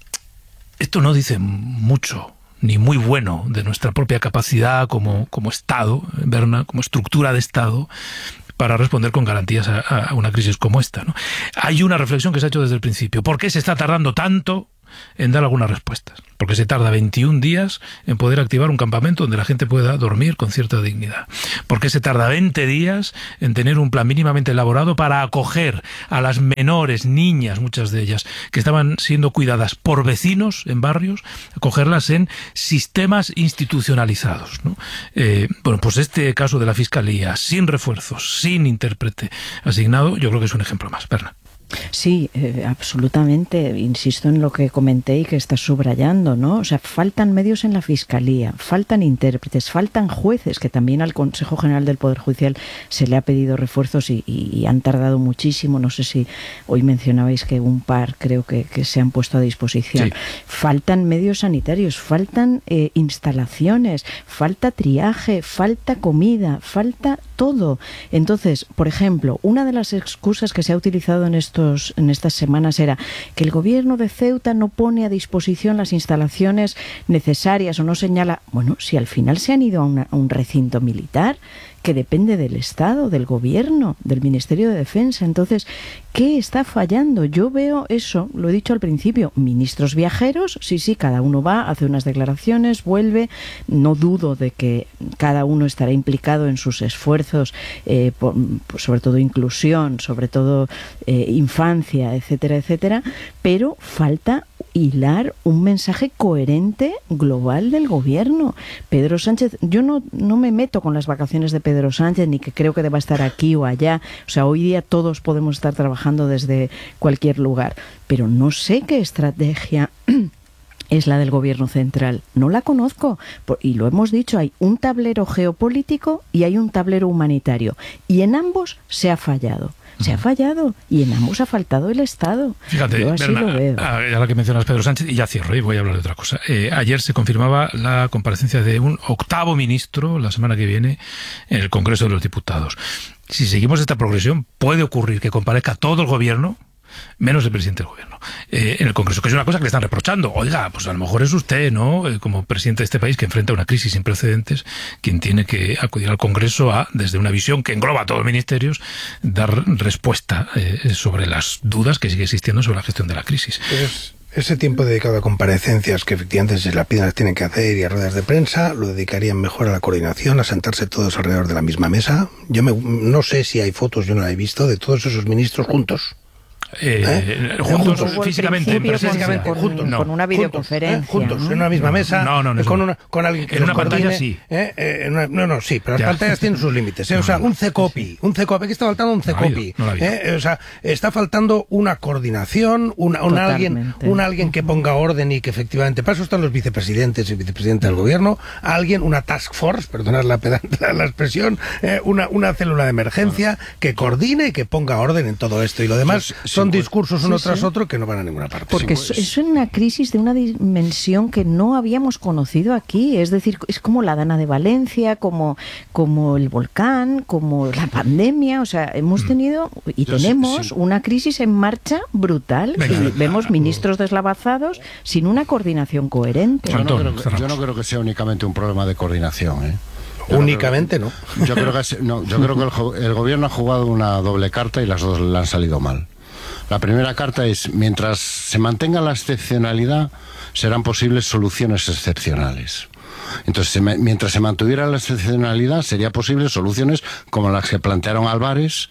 esto no dice mucho ni muy bueno de nuestra propia capacidad como Estado, Berna, como estructura de Estado, para responder con garantías a una crisis como esta, ¿no? Hay una reflexión que se ha hecho desde el principio. ¿Por qué se está tardando tanto en dar algunas respuestas? Porque se tarda 21 días en poder activar un campamento donde la gente pueda dormir con cierta dignidad. Porque se tarda 20 días en tener un plan mínimamente elaborado para acoger a las menores, niñas, muchas de ellas, que estaban siendo cuidadas por vecinos en barrios, acogerlas en sistemas institucionalizados, ¿no? Bueno, pues este caso de la Fiscalía, sin refuerzos, sin intérprete asignado, yo creo que es un ejemplo más. Berna. Sí, absolutamente. Insisto en lo que comenté y que estás subrayando, ¿no? O sea, faltan medios en la Fiscalía, faltan intérpretes, faltan jueces, que también al Consejo General del Poder Judicial se le ha pedido refuerzos y han tardado muchísimo. No sé si hoy mencionabais que un par creo que se han puesto a disposición. Sí. Faltan medios sanitarios, faltan instalaciones, falta triaje, falta comida, falta todo. Entonces, por ejemplo, una de las excusas que se ha utilizado en estas semanas era que el gobierno de Ceuta no pone a disposición las instalaciones necesarias o no señala. Bueno, si al final se han ido a un recinto militar que depende del Estado, del gobierno, del Ministerio de Defensa. Entonces, ¿qué está fallando? Yo veo eso, lo he dicho al principio, ministros viajeros, sí, cada uno va, hace unas declaraciones, vuelve, no dudo de que cada uno estará implicado en sus esfuerzos, sobre todo inclusión, sobre todo infancia, etcétera, etcétera, pero falta hilar un mensaje coherente global del gobierno. Pedro Sánchez, yo no me meto con las vacaciones de Pedro Sánchez, ni que creo que deba estar aquí o allá. O sea, hoy día todos podemos estar trabajando desde cualquier lugar, pero no sé qué estrategia es la del gobierno central. No la conozco. Y lo hemos dicho, hay un tablero geopolítico y hay un tablero humanitario. Y en ambos se ha fallado. Se ha fallado y en ambos ha faltado el Estado. Fíjate, yo así lo veo. Ahora que mencionas Pedro Sánchez, y ya cierro y voy a hablar de otra cosa. Ayer se confirmaba la comparecencia de un 8º ministro la semana que viene en el Congreso de los Diputados. Si seguimos esta progresión, puede ocurrir que comparezca todo el gobierno, menos el presidente del gobierno, en el Congreso, que es una cosa que le están reprochando. Oiga, pues a lo mejor es usted, ¿no?, como presidente de este país que enfrenta una crisis sin precedentes, quien tiene que acudir al Congreso desde una visión que engloba a todos los ministerios, dar respuesta sobre las dudas que sigue existiendo sobre la gestión de la crisis. Ese tiempo dedicado a comparecencias que efectivamente se las piden, las tienen que hacer, y a ruedas de prensa, lo dedicarían mejor a la coordinación, a sentarse todos alrededor de la misma mesa. No sé si hay fotos, yo no la he visto, de todos esos ministros juntos. Juntos físicamente, juntos, con una videoconferencia, juntos, ¿no? En una misma mesa, con alguien que en una pantalla sí. Sí, pero las pantallas tienen sus límites, o sea, un CECOPI, aquí está faltando un CECOPI, o sea, está faltando una coordinación, un alguien que ponga orden y que efectivamente, para eso están los vicepresidentes y vicepresidentes del gobierno, una task force, perdonad la expresión, una célula de emergencia que coordine y que ponga orden en todo esto, y lo demás son discursos uno tras otro que no van a ninguna parte. Porque es una crisis de una dimensión que no habíamos conocido aquí. Es decir, es como la Dana de Valencia, como el volcán, como la pandemia. O sea, hemos tenido y tenemos una crisis en marcha brutal. Y vemos ministros deslavazados sin una coordinación coherente. Yo no creo que sea únicamente un problema de coordinación, ¿eh? Únicamente no. Yo creo que el gobierno ha jugado una doble carta y las dos le han salido mal. La primera carta es: mientras se mantenga la excepcionalidad, serán posibles soluciones excepcionales. Entonces, mientras se mantuviera la excepcionalidad, sería posible soluciones como las que plantearon Álvarez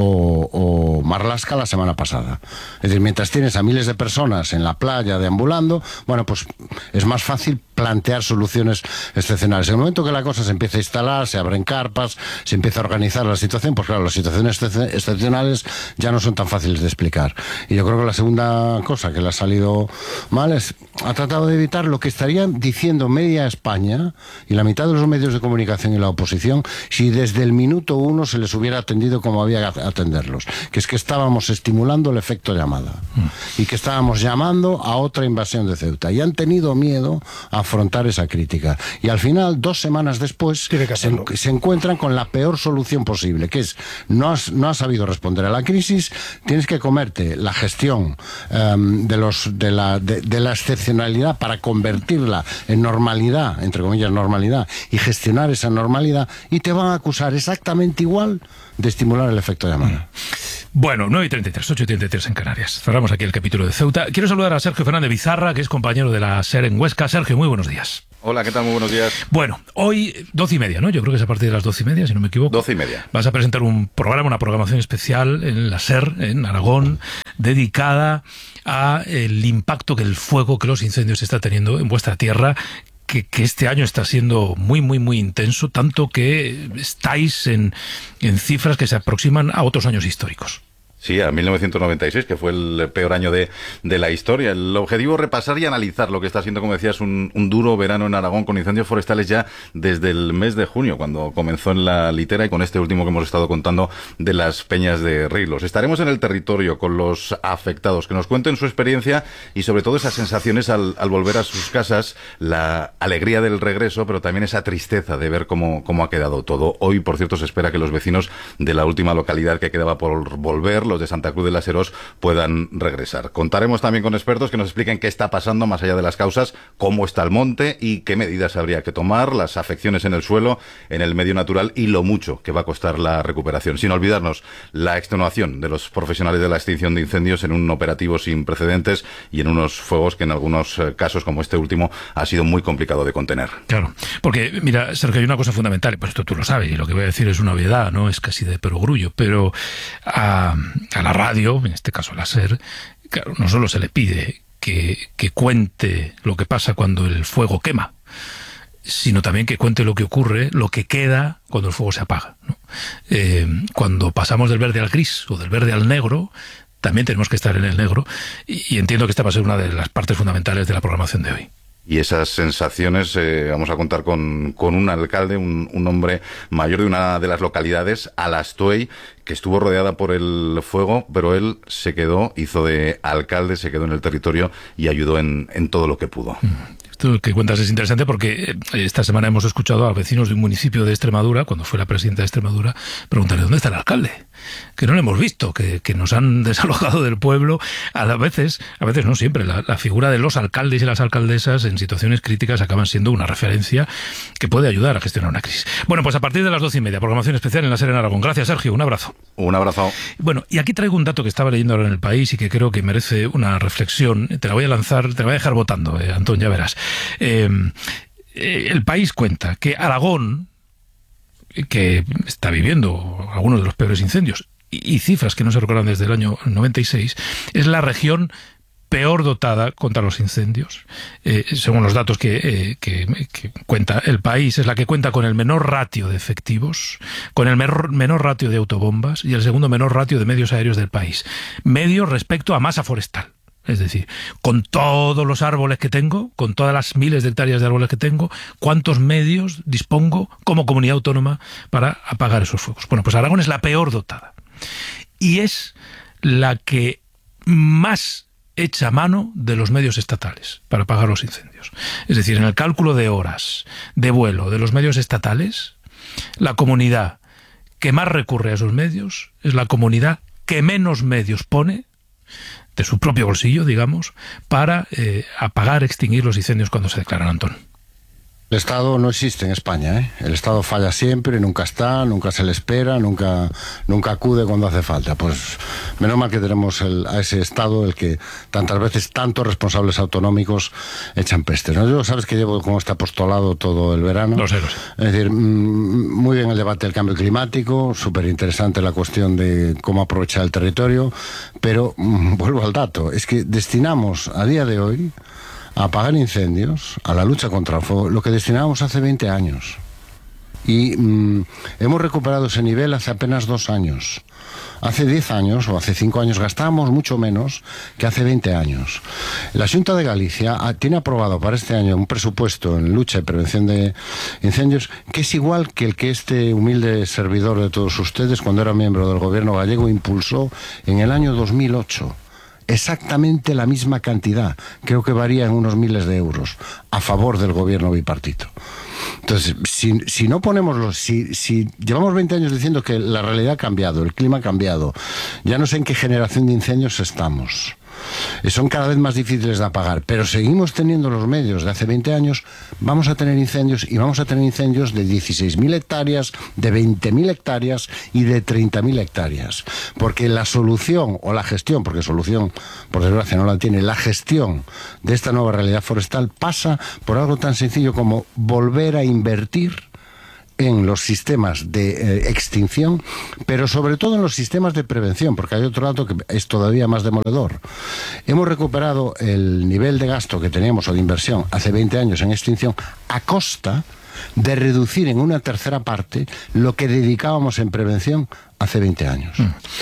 o Marlaska la semana pasada. Es decir, mientras tienes a miles de personas en la playa deambulando, bueno, pues es más fácil plantear soluciones excepcionales. En el momento que la cosa se empieza a instalar, se abren carpas, se empieza a organizar la situación, pues claro, las situaciones excepcionales ya no son tan fáciles de explicar. Y yo creo que la segunda cosa que le ha salido mal es: ha tratado de evitar lo que estarían diciendo media España y la mitad de los medios de comunicación y la oposición si desde el minuto uno se les hubiera atendido como había que atenderlos, que es que estábamos estimulando el efecto llamada y que estábamos llamando a otra invasión de Ceuta, y han tenido miedo a afrontar esa crítica, y al final, 2 semanas después, se encuentran con la peor solución posible, que es: no has sabido responder a la crisis, tienes que comerte la gestión de la excepcionalidad para convertirla en normalidad, entre comillas normalidad, y gestionar esa normalidad, y te van a acusar exactamente igual de estimular el efecto llamada. Bueno, 9:33, 8:33 en Canarias. Cerramos aquí el capítulo de Ceuta. Quiero saludar a Sergio Fernández Bizarra, que es compañero de la SER en Huesca. Sergio, muy buenos días. Hola, ¿qué tal? Muy buenos días. Bueno, hoy 12:30, ¿no? Yo creo que es a partir de las 12:30, si no me equivoco. 12:30. Vas a presentar un programa, una programación especial en la SER, en Aragón, dedicada a el impacto que el fuego, que los incendios está teniendo en vuestra tierra, que este año está siendo muy, muy, muy intenso, tanto que estáis en cifras que se aproximan a otros años históricos. Sí, a 1996, que fue el peor año de la historia. El objetivo es repasar y analizar lo que está siendo, como decías, un duro verano en Aragón, con incendios forestales ya desde el mes de junio, cuando comenzó en la Litera, y con este último que hemos estado contando de las Peñas de Rilos. Estaremos en el territorio con los afectados, que nos cuenten su experiencia y sobre todo esas sensaciones al volver a sus casas, la alegría del regreso, pero también esa tristeza de ver cómo ha quedado todo. Hoy, por cierto, se espera que los vecinos de la última localidad que quedaba por volver, los de Santa Cruz de las Heros, puedan regresar. Contaremos también con expertos que nos expliquen qué está pasando más allá de las causas, cómo está el monte y qué medidas habría que tomar, las afecciones en el suelo, en el medio natural y lo mucho que va a costar la recuperación. Sin olvidarnos la extenuación de los profesionales de la extinción de incendios en un operativo sin precedentes y en unos fuegos que en algunos casos, como este último, ha sido muy complicado de contener. Claro, porque mira, Sergio, hay una cosa fundamental, pues esto tú lo sabes, y lo que voy a decir es una obviedad, no es casi de perogrullo, pero a la radio, en este caso a la SER, claro, no solo se le pide que cuente lo que pasa cuando el fuego quema, sino también que cuente lo que ocurre, lo que queda cuando el fuego se apaga, ¿no? Cuando pasamos del verde al gris o del verde al negro, también tenemos que estar en el negro, y entiendo que esta va a ser una de las partes fundamentales de la programación de hoy. Y esas sensaciones, vamos a contar con un alcalde, un hombre mayor de una de las localidades, Alastuey, que estuvo rodeada por el fuego, pero él se quedó, hizo de alcalde, se quedó en el territorio y ayudó en todo lo que pudo. Esto que cuentas es interesante porque esta semana hemos escuchado a vecinos de un municipio de Extremadura, cuando fue la presidenta de Extremadura, preguntarle ¿dónde está el alcalde? Que no lo hemos visto, que nos han desalojado del pueblo. A veces no siempre, la figura de los alcaldes y las alcaldesas en situaciones críticas acaban siendo una referencia que puede ayudar a gestionar una crisis. Bueno, pues a partir de las 12:30, programación especial en la SER en Aragón. Gracias, Sergio, un abrazo. Un abrazo. Bueno, y aquí traigo un dato que estaba leyendo ahora en El País y que creo que merece una reflexión. Te la voy a lanzar, te la voy a dejar votando, Antón, ya verás. El País cuenta que Aragón, que está viviendo algunos de los peores incendios y cifras que no se recuerdan desde el año 96, es la región peor dotada contra los incendios. Según los datos que cuenta El País, es la que cuenta con el menor ratio de efectivos, con el menor ratio de autobombas y el segundo menor ratio de medios aéreos del país. Medio respecto a masa forestal. Es decir, con todos los árboles que tengo, con todas las miles de hectáreas de árboles que tengo, ¿cuántos medios dispongo como comunidad autónoma para apagar esos fuegos? Bueno, pues Aragón es la peor dotada. Y es la que más hecha mano de los medios estatales para apagar los incendios. Es decir, en el cálculo de horas de vuelo de los medios estatales, la comunidad que más recurre a esos medios es la comunidad que menos medios pone de su propio bolsillo, digamos, para apagar, extinguir los incendios cuando se declaran, Antón. El Estado no existe en España, ¿eh? El Estado falla siempre, nunca está, nunca se le espera, nunca acude cuando hace falta. Pues menos mal que tenemos a ese Estado, el que tantas veces tantos responsables autonómicos echan peste, ¿no? Yo sabes que llevo con este apostolado todo el verano. Lo sé. Es decir, muy bien el debate del cambio climático, súper interesante la cuestión de cómo aprovechar el territorio, pero vuelvo al dato, es que destinamos a día de hoy a apagar incendios, a la lucha contra el fuego, lo que destinábamos hace 20 años. Y hemos recuperado ese nivel hace apenas 2 años. Hace 10 años o hace 5 años gastábamos mucho menos que hace 20 años. La Xunta de Galicia tiene aprobado para este año un presupuesto en lucha y prevención de incendios que es igual que el que este humilde servidor de todos ustedes, cuando era miembro del gobierno gallego, impulsó en el año 2008. Exactamente la misma cantidad, creo que varía en unos miles de euros, a favor del gobierno bipartito. Entonces, si no ponemos si llevamos 20 años diciendo que la realidad ha cambiado, el clima ha cambiado, ya no sé en qué generación de incendios estamos. Son cada vez más difíciles de apagar, pero seguimos teniendo los medios de hace 20 años, vamos a tener incendios, y vamos a tener incendios de 16.000 hectáreas, de 20.000 hectáreas y de 30.000 hectáreas. Porque la solución, o la gestión, porque solución, por desgracia, no la tiene, la gestión de esta nueva realidad forestal pasa por algo tan sencillo como volver a invertir en los sistemas de extinción, pero sobre todo en los sistemas de prevención, porque hay otro dato que es todavía más demoledor. Hemos recuperado el nivel de gasto que teníamos o de inversión hace 20 años en extinción a costa de reducir en una tercera parte lo que dedicábamos en prevención hace 20 años.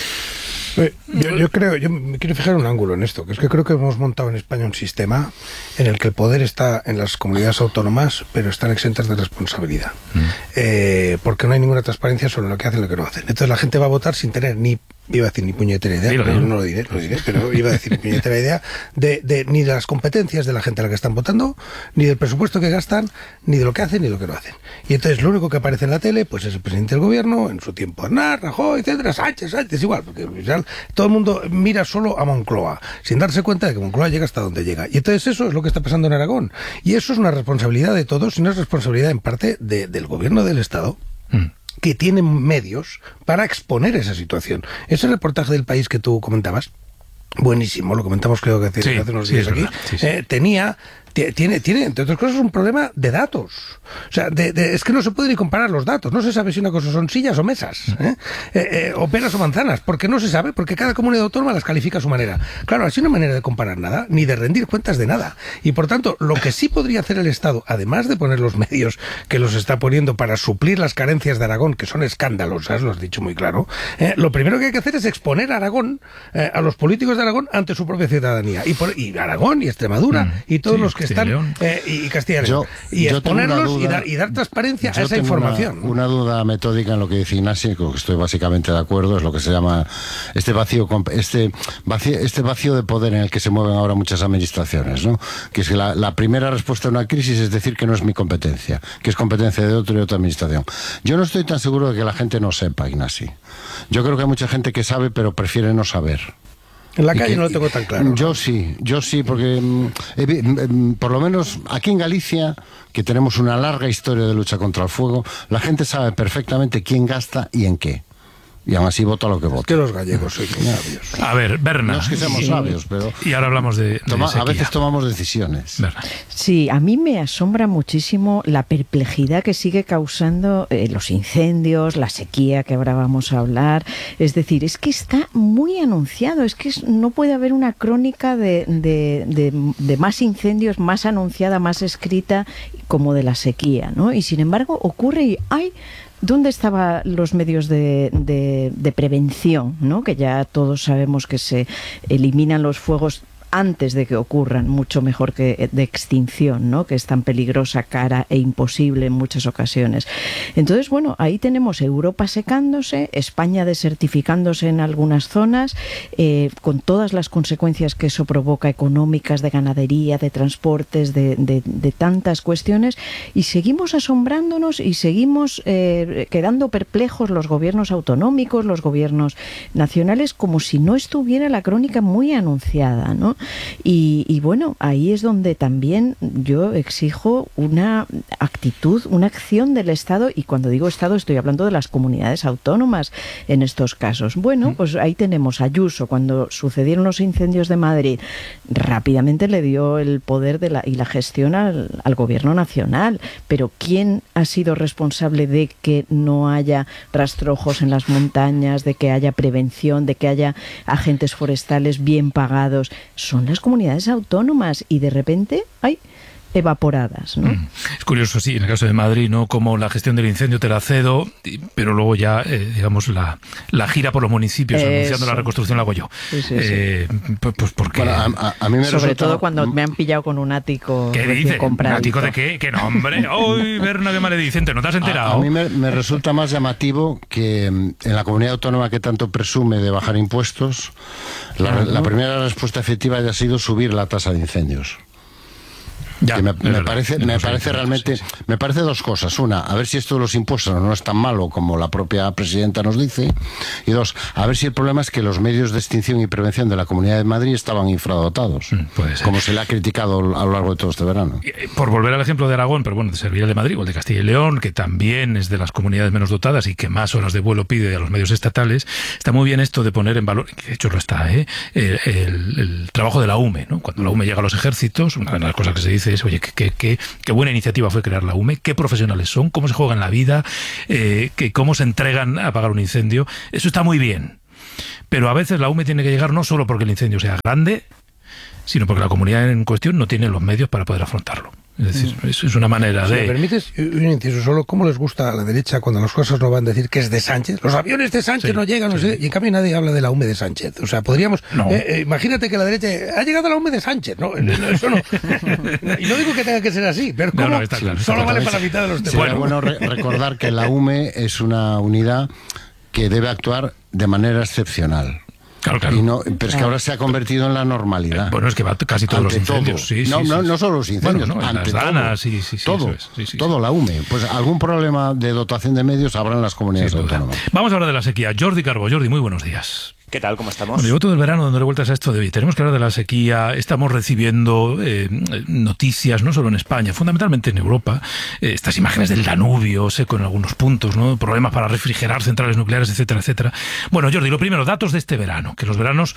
Yo me quiero fijar un ángulo en esto, que es que creo que hemos montado en España un sistema en el que el poder está en las comunidades autónomas, pero están exentas de responsabilidad. Porque no hay ninguna transparencia sobre lo que hacen y lo que no hacen. Entonces la gente va a votar sin tener iba a decir ni puñetera idea, pero no lo diré, pero iba a decir ni puñetera idea ni de las competencias de la gente a la que están votando, ni del presupuesto que gastan, ni de lo que hacen ni de lo que no hacen. Y entonces lo único que aparece en la tele pues es el presidente del gobierno, en su tiempo Aznar, Rajoy, etcétera, Sánchez, igual, porque todo el mundo mira solo a Moncloa, sin darse cuenta de que Moncloa llega hasta donde llega. Y entonces eso es lo que está pasando en Aragón. Y eso es una responsabilidad de todos, y una responsabilidad en parte del gobierno del Estado, que tienen medios para exponer esa situación. Ese reportaje del País que tú comentabas, buenísimo, lo comentamos creo que hace unos días aquí, tiene, entre otras cosas, un problema de datos. O sea, es que no se puede ni comparar los datos. No se sabe si una cosa son sillas o mesas, o peras o manzanas, porque no se sabe, porque cada comunidad autónoma las califica a su manera. Claro, así no hay manera de comparar nada, ni de rendir cuentas de nada. Y por tanto, lo que sí podría hacer el Estado, además de poner los medios que los está poniendo para suplir las carencias de Aragón, que son escandalosas, lo has dicho muy claro, lo primero que hay que hacer es exponer a Aragón, a los políticos de Aragón, ante su propia ciudadanía. Y Aragón y Extremadura y todos los que están, y Castilla y León, y exponerlos y dar transparencia a esa información. Una duda metódica en lo que dice Ignacio, con lo que estoy básicamente de acuerdo, es lo que se llama este vacío de poder en el que se mueven ahora muchas administraciones, ¿no? Que es que la primera respuesta a una crisis es decir que no es mi competencia, que es competencia de otro y otra administración. Yo no estoy tan seguro de que la gente no sepa, Ignacio. Yo creo que hay mucha gente que sabe, pero prefiere no saber. En la calle no lo tengo tan claro. Yo sí, porque por lo menos aquí en Galicia, que tenemos una larga historia de lucha contra el fuego, la gente sabe perfectamente quién gasta y en qué. Y aún así vota lo que vota. Es que los gallegos sois sabios. A ver, Berna. No es que seamos sabios, pero... Y ahora hablamos de a veces tomamos decisiones. Berna. Sí, a mí me asombra muchísimo la perplejidad que sigue causando los incendios, la sequía que ahora vamos a hablar. Es decir, es que está muy anunciado. Es que no puede haber una crónica de más incendios, más anunciada, más escrita, como de la sequía, ¿no? Y sin embargo ocurre y hay... ¿Dónde estaban los medios de prevención, ¿no? Que ya todos sabemos que se eliminan los fuegos antes de que ocurran, mucho mejor que de extinción, ¿no? Que es tan peligrosa, cara e imposible en muchas ocasiones. Entonces, bueno, ahí tenemos Europa secándose, España desertificándose en algunas zonas, con todas las consecuencias que eso provoca, económicas, de ganadería, de transportes, de tantas cuestiones, y seguimos asombrándonos y seguimos quedando perplejos los gobiernos autonómicos, los gobiernos nacionales, como si no estuviera la crónica muy anunciada, ¿no? Y bueno, ahí es donde también yo exijo una actitud, una acción del Estado, y cuando digo Estado estoy hablando de las comunidades autónomas en estos casos. Bueno, pues ahí tenemos a Ayuso, cuando sucedieron los incendios de Madrid, rápidamente le dio el poder y la gestión al gobierno nacional, pero ¿quién ha sido responsable de que no haya rastrojos en las montañas, de que haya prevención, de que haya agentes forestales bien pagados? Son las comunidades autónomas, y de repente hay evaporadas, ¿no? Es curioso, sí, en el caso de Madrid, ¿no? Como la gestión del incendio te la cedo, pero luego ya, digamos, la gira por los municipios anunciando la reconstrucción la hago yo. Sí. Pues porque... Bueno, a mí me sobre todo cuando me han pillado con un ático ¿qué dice? comprado. ¿Un ático de qué? ¿Qué nombre? ¡Uy, Berna, qué maledicente! ¿No te has enterado? A mí me resulta más llamativo que en la comunidad autónoma que tanto presume de bajar impuestos, la primera respuesta efectiva haya sido subir la tasa de incendios. Ya, que me parece realmente, sí. Me parece dos cosas. Una, a ver si esto de los impuestos no es tan malo como la propia presidenta nos dice, y dos, a ver si el problema es que los medios de extinción y prevención de la Comunidad de Madrid estaban infradotados, puede ser, como se le ha criticado a lo largo de todo este verano. Por volver al ejemplo de Aragón, pero bueno, serviría el de Madrid o el de Castilla y León, que también es de las comunidades menos dotadas y que más horas de vuelo pide a los medios estatales. Está muy bien esto de poner en valor, de hecho lo está, el trabajo de la UME, ¿no? Cuando la UME llega a los ejércitos, una de las cosas que se dice es, oye, qué buena iniciativa fue crear la UME, qué profesionales son, cómo se juegan la vida, cómo se entregan a apagar un incendio. Eso está muy bien. Pero a veces la UME tiene que llegar no solo porque el incendio sea grande, sino porque la comunidad en cuestión no tiene los medios para poder afrontarlo. Es decir, eso es una manera si de... me permites un inciso solo, ¿cómo les gusta a la derecha cuando las cosas no van a decir que es de Sánchez? Los aviones de Sánchez no llegan, no sé, y en cambio nadie habla de la UME de Sánchez. O sea, podríamos... imagínate que la derecha ha llegado a la UME de Sánchez, ¿no? Eso no. Y no digo que tenga que ser así, pero ¿cómo? Está claro, solo vale para la mitad de los temas. Sería bueno recordar que la UME es una unidad que debe actuar de manera excepcional. Claro. Y no, pero es que ahora se ha convertido en la normalidad. Bueno, es que va casi todos los incendios. No solo los incendios, bueno, ante las danas, todo. Todo la UME. Pues algún problema de dotación de medios habrá en las comunidades autónomas. Vamos a hablar de la sequía. Jordi Carbo. Jordi, muy buenos días. ¿Qué tal? ¿Cómo estamos? Bueno, llevo todo el verano dándole vueltas a esto de hoy. Tenemos que hablar de la sequía. Estamos recibiendo noticias, no solo en España, fundamentalmente en Europa. Estas imágenes del Danubio seco en algunos puntos, ¿no? Problemas para refrigerar centrales nucleares, etcétera, etcétera. Bueno, Jordi, lo primero, datos de este verano. Que los veranos,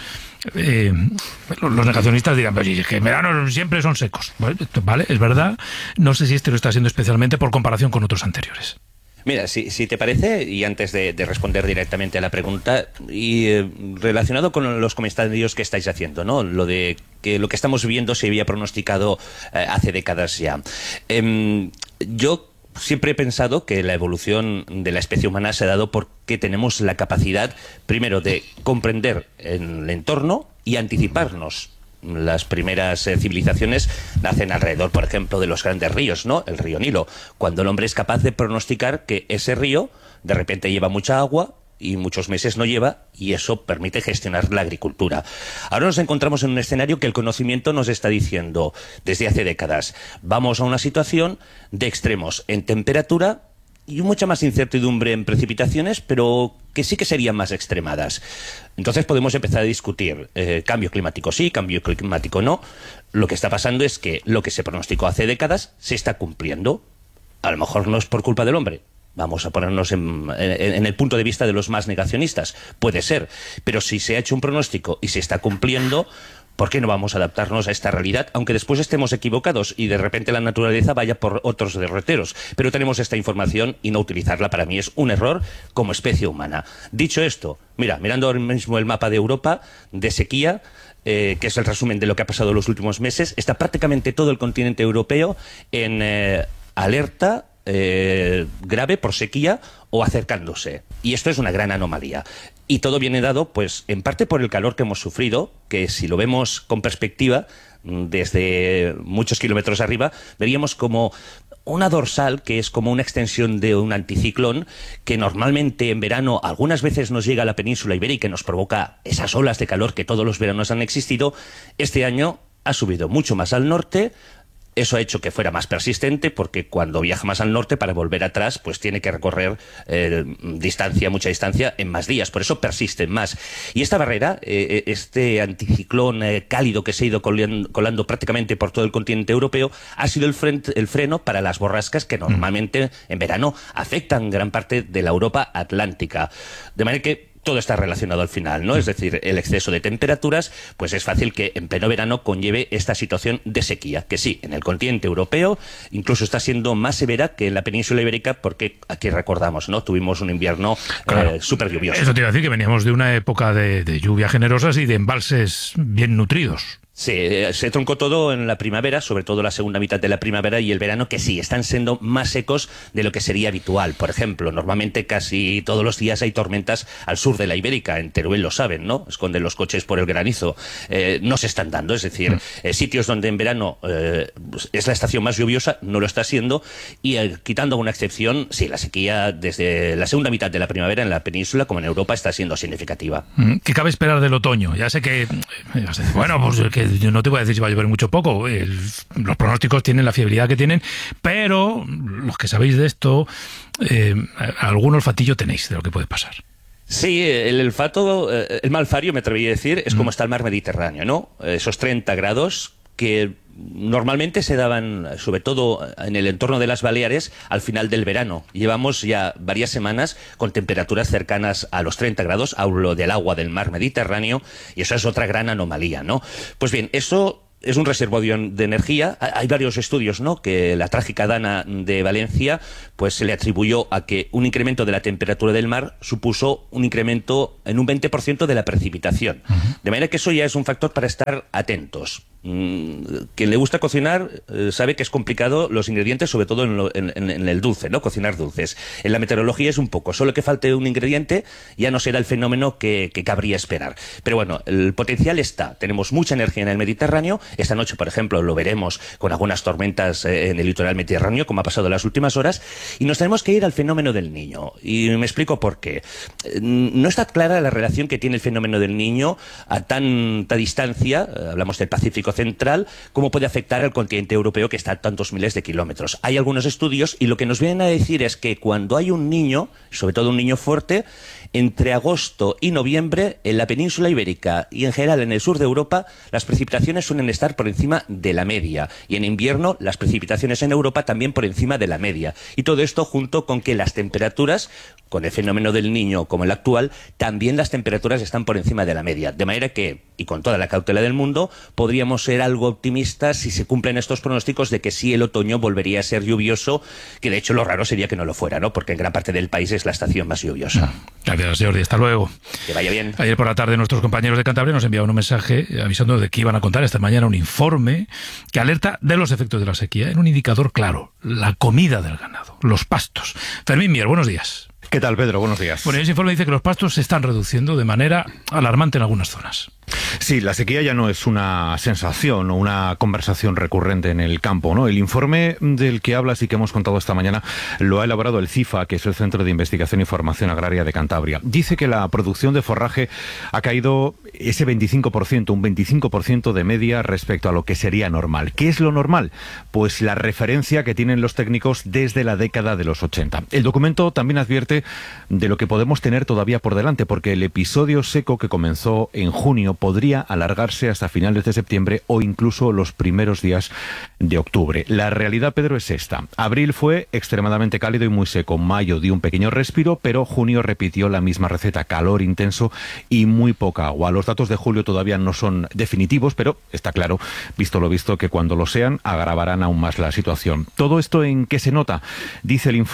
los negacionistas dirán, pero es que en verano siempre son secos. Vale, es verdad. No sé si este lo está siendo especialmente por comparación con otros anteriores. Mira, si te parece, y antes de responder directamente a la pregunta, y relacionado con los comentarios que estáis haciendo, ¿no? Lo de que lo que estamos viviendo se había pronosticado hace décadas ya. Yo siempre he pensado que la evolución de la especie humana se ha dado porque tenemos la capacidad, primero, de comprender el entorno y anticiparnos. Las primeras civilizaciones nacen alrededor, por ejemplo, de los grandes ríos, ¿no? El río Nilo, cuando el hombre es capaz de pronosticar que ese río de repente lleva mucha agua y muchos meses no lleva, y eso permite gestionar la agricultura. Ahora nos encontramos en un escenario que el conocimiento nos está diciendo desde hace décadas. Vamos a una situación de extremos en temperatura y mucha más incertidumbre en precipitaciones, pero que sí que serían más extremadas. Entonces podemos empezar a discutir cambio climático sí, cambio climático no. Lo que está pasando es que lo que se pronosticó hace décadas se está cumpliendo. A lo mejor no es por culpa del hombre. Vamos a ponernos en el punto de vista de los más negacionistas. Puede ser. Pero si se ha hecho un pronóstico y se está cumpliendo, ¿por qué no vamos a adaptarnos a esta realidad? Aunque después estemos equivocados y de repente la naturaleza vaya por otros derroteros. Pero tenemos esta información y no utilizarla para mí es un error como especie humana. Dicho esto, mira, mirando ahora mismo el mapa de Europa de sequía, que es el resumen de lo que ha pasado en los últimos meses, está prácticamente todo el continente europeo en alerta grave por sequía o acercándose. Y esto es una gran anomalía. Y todo viene dado, pues, en parte por el calor que hemos sufrido, que si lo vemos con perspectiva, desde muchos kilómetros arriba, veríamos como una dorsal que es como una extensión de un anticiclón que normalmente en verano algunas veces nos llega a la península ibérica y nos provoca esas olas de calor que todos los veranos han existido. Este año ha subido mucho más al norte. Eso ha hecho que fuera más persistente, porque cuando viaja más al norte, para volver atrás, pues tiene que recorrer mucha distancia en más días. Por eso persisten más. Y esta barrera, este anticiclón cálido que se ha ido colando prácticamente por todo el continente europeo, ha sido el freno para las borrascas que normalmente en verano afectan gran parte de la Europa atlántica. De manera que todo está relacionado al final, ¿no? Es decir, el exceso de temperaturas, pues es fácil que en pleno verano conlleve esta situación de sequía, que sí, en el continente europeo incluso está siendo más severa que en la península ibérica, porque aquí recordamos, ¿no? Tuvimos un invierno súper lluvioso. Eso te iba a decir, que veníamos de una época de lluvias generosas y de embalses bien nutridos. Sí, se troncó todo en la primavera, sobre todo la segunda mitad de la primavera y el verano, que sí, están siendo más secos de lo que sería habitual. Por ejemplo, normalmente casi todos los días hay tormentas al sur de la Ibérica. En Teruel lo saben, ¿no? Esconden los coches por el granizo. No se están dando, es decir, sitios donde en verano es la estación más lluviosa, no lo está siendo. Y quitando una excepción, sí, la sequía desde la segunda mitad de la primavera en la península como en Europa está siendo significativa. ¿Qué cabe esperar del otoño? Ya sé que... Bueno, pues que yo no te voy a decir si va a llover mucho o poco. Los pronósticos tienen la fiabilidad que tienen, pero los que sabéis de esto, algún olfatillo tenéis de lo que puede pasar. Sí, el olfato, el malfario, me atrevería a decir, es como está el mar Mediterráneo, ¿no? Esos 30 grados que normalmente se daban, sobre todo en el entorno de las Baleares, al final del verano. Llevamos ya varias semanas con temperaturas cercanas a los 30 grados, hablo del agua del mar Mediterráneo, y eso es otra gran anomalía, ¿no? Pues bien, eso es un reservorio de energía. Hay varios estudios, ¿no?, que la trágica Dana de Valencia pues se le atribuyó a que un incremento de la temperatura del mar supuso un incremento en un 20% de la precipitación. De manera que eso ya es un factor para estar atentos. Quien le gusta cocinar sabe que es complicado los ingredientes, sobre todo en el dulce, ¿no? Cocinar dulces. En la meteorología es un poco, solo que falte un ingrediente ya no será el fenómeno que cabría esperar. Pero bueno, el potencial está. Tenemos mucha energía en el Mediterráneo. Esta noche, por ejemplo, lo veremos con algunas tormentas en el litoral mediterráneo, como ha pasado en las últimas horas, y nos tenemos que ir al fenómeno del Niño. Y me explico por qué. No está clara la relación que tiene el fenómeno del Niño a tanta distancia, hablamos del Pacífico Central, cómo puede afectar al continente europeo, que está a tantos miles de kilómetros. Hay algunos estudios y lo que nos vienen a decir es que cuando hay un niño, sobre todo un niño fuerte, entre agosto y noviembre en la península ibérica y en general en el sur de Europa, las precipitaciones suelen estar por encima de la media, y en invierno las precipitaciones en Europa también por encima de la media. Y todo esto junto con que las temperaturas, con el fenómeno del Niño como el actual, también las temperaturas están por encima de la media. De manera que, y con toda la cautela del mundo, podríamos ser algo optimistas si se cumplen estos pronósticos de que sí, el otoño volvería a ser lluvioso, que de hecho lo raro sería que no lo fuera, ¿no? Porque en gran parte del país es la estación más lluviosa. Gracias, Jordi. Hasta luego. Que vaya bien. Ayer por la tarde nuestros compañeros de Cantabria nos enviaban un mensaje avisando de que iban a contar esta mañana un informe que alerta de los efectos de la sequía en un indicador claro: la comida del ganado, los pastos. Fermín Mier, buenos días. ¿Qué tal, Pedro? Buenos días. Bueno, ese informe dice que los pastos se están reduciendo de manera alarmante en algunas zonas. Sí, la sequía ya no es una sensación o una conversación recurrente en el campo, ¿no? El informe del que hablas y que hemos contado esta mañana lo ha elaborado el CIFA, que es el Centro de Investigación y Formación Agraria de Cantabria. Dice que la producción de forraje ha caído ese 25%, un 25% de media respecto a lo que sería normal. ¿Qué es lo normal? Pues la referencia que tienen los técnicos desde la década de los 80. El documento también advierte de lo que podemos tener todavía por delante, porque el episodio seco que comenzó en junio podría alargarse hasta finales de septiembre o incluso los primeros días de octubre. La realidad, Pedro, es esta. Abril fue extremadamente cálido y muy seco. Mayo dio un pequeño respiro, pero junio repitió la misma receta: calor intenso y muy poca agua. Los datos de julio todavía no son definitivos, pero está claro, visto lo visto, que cuando lo sean agravarán aún más la situación. ¿Todo esto en qué se nota? Dice el informe: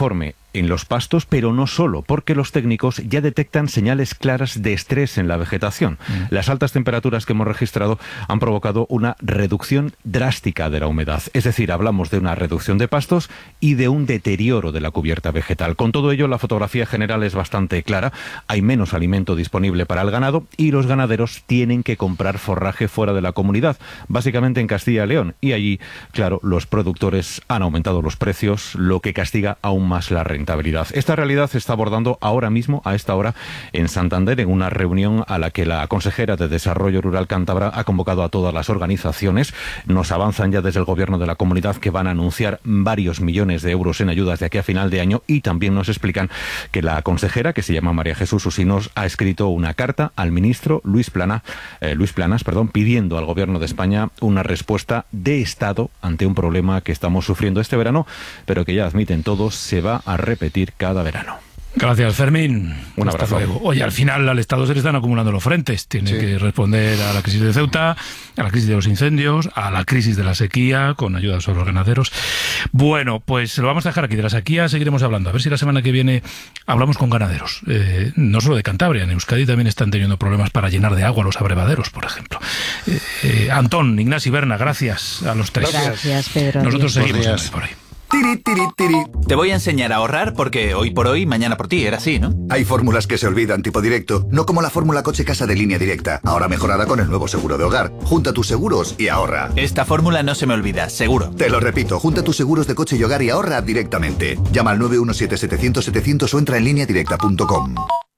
en los pastos, pero no solo, porque los técnicos ya detectan señales claras de estrés en la vegetación. Las altas temperaturas que hemos registrado han provocado una reducción drástica de la humedad. Es decir, hablamos de una reducción de pastos y de un deterioro de la cubierta vegetal. Con todo ello, la fotografía general es bastante clara. Hay menos alimento disponible para el ganado y los ganaderos tienen que comprar forraje fuera de la comunidad, básicamente en Castilla y León. Y allí, claro, los productores han aumentado los precios, lo que castiga aún más la rentabilidad. Esta realidad se está abordando ahora mismo, a esta hora, en Santander, en una reunión a la que la consejera de Desarrollo Rural cántabra ha convocado a todas las organizaciones. Nos avanzan ya desde el gobierno de la comunidad que van a anunciar varios millones de euros en ayudas de aquí a final de año, y también nos explican que la consejera, que se llama María Jesús Usinos, ha escrito una carta al ministro Luis Planas, pidiendo al gobierno de España una respuesta de Estado ante un problema que estamos sufriendo este verano, pero que ya admiten todos se va a repetir cada verano. Gracias, Fermín. Un abrazo. Oye, al final al Estado se le están acumulando los frentes. Tiene que responder a la crisis de Ceuta, a la crisis de los incendios, a la crisis de la sequía, con ayudas a los ganaderos. Bueno, pues lo vamos a dejar aquí. De la sequía seguiremos hablando. A ver si la semana que viene hablamos con ganaderos. No solo de Cantabria, en Euskadi también están teniendo problemas para llenar de agua los abrevaderos, por ejemplo. Antón, Ignasi, Berna, gracias a los tres. Gracias, Pedro. Nosotros seguimos por ahí. Tiri, tiri, tiri. Te voy a enseñar a ahorrar porque hoy por hoy, mañana por ti, era así, ¿no? Hay fórmulas que se olvidan, tipo directo, no como la fórmula coche-casa de Línea Directa, ahora mejorada con el nuevo seguro de hogar. Junta tus seguros y ahorra. Esta fórmula no se me olvida, seguro. Te lo repito, junta tus seguros de coche y hogar y ahorra directamente. Llama al 917-700-700 o entra en lineadirecta.com.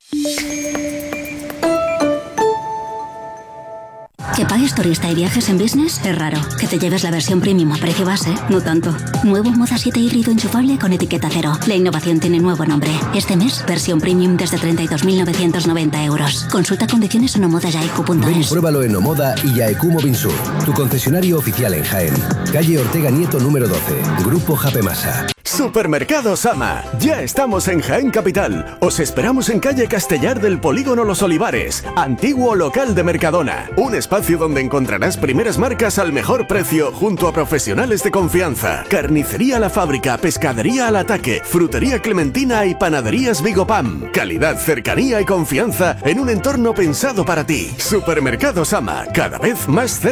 Que pagues turista y viajes en business es raro. Que te lleves la versión premium a precio base, no tanto. Nuevo Moza 7 híbrido enchufable con etiqueta cero. La innovación tiene nuevo nombre. Este mes, versión premium desde 32.990 euros. Consulta condiciones en omodayaiku.es. Ven y pruébalo en Omoda y Yaeku Mobinsur, tu concesionario oficial en Jaén. Calle Ortega Nieto número 12, Grupo Japemasa. Supermercados Ama. Ya estamos en Jaén Capital. Os esperamos en calle Castellar del Polígono Los Olivares, antiguo local de Mercadona. Un espacio donde encontrarás primeras marcas al mejor precio junto a profesionales de confianza. Carnicería La Fábrica, pescadería Al Ataque, frutería Clementina y panaderías Vigopam. Calidad, cercanía y confianza en un entorno pensado para ti. Supermercados Ama, cada vez más cerca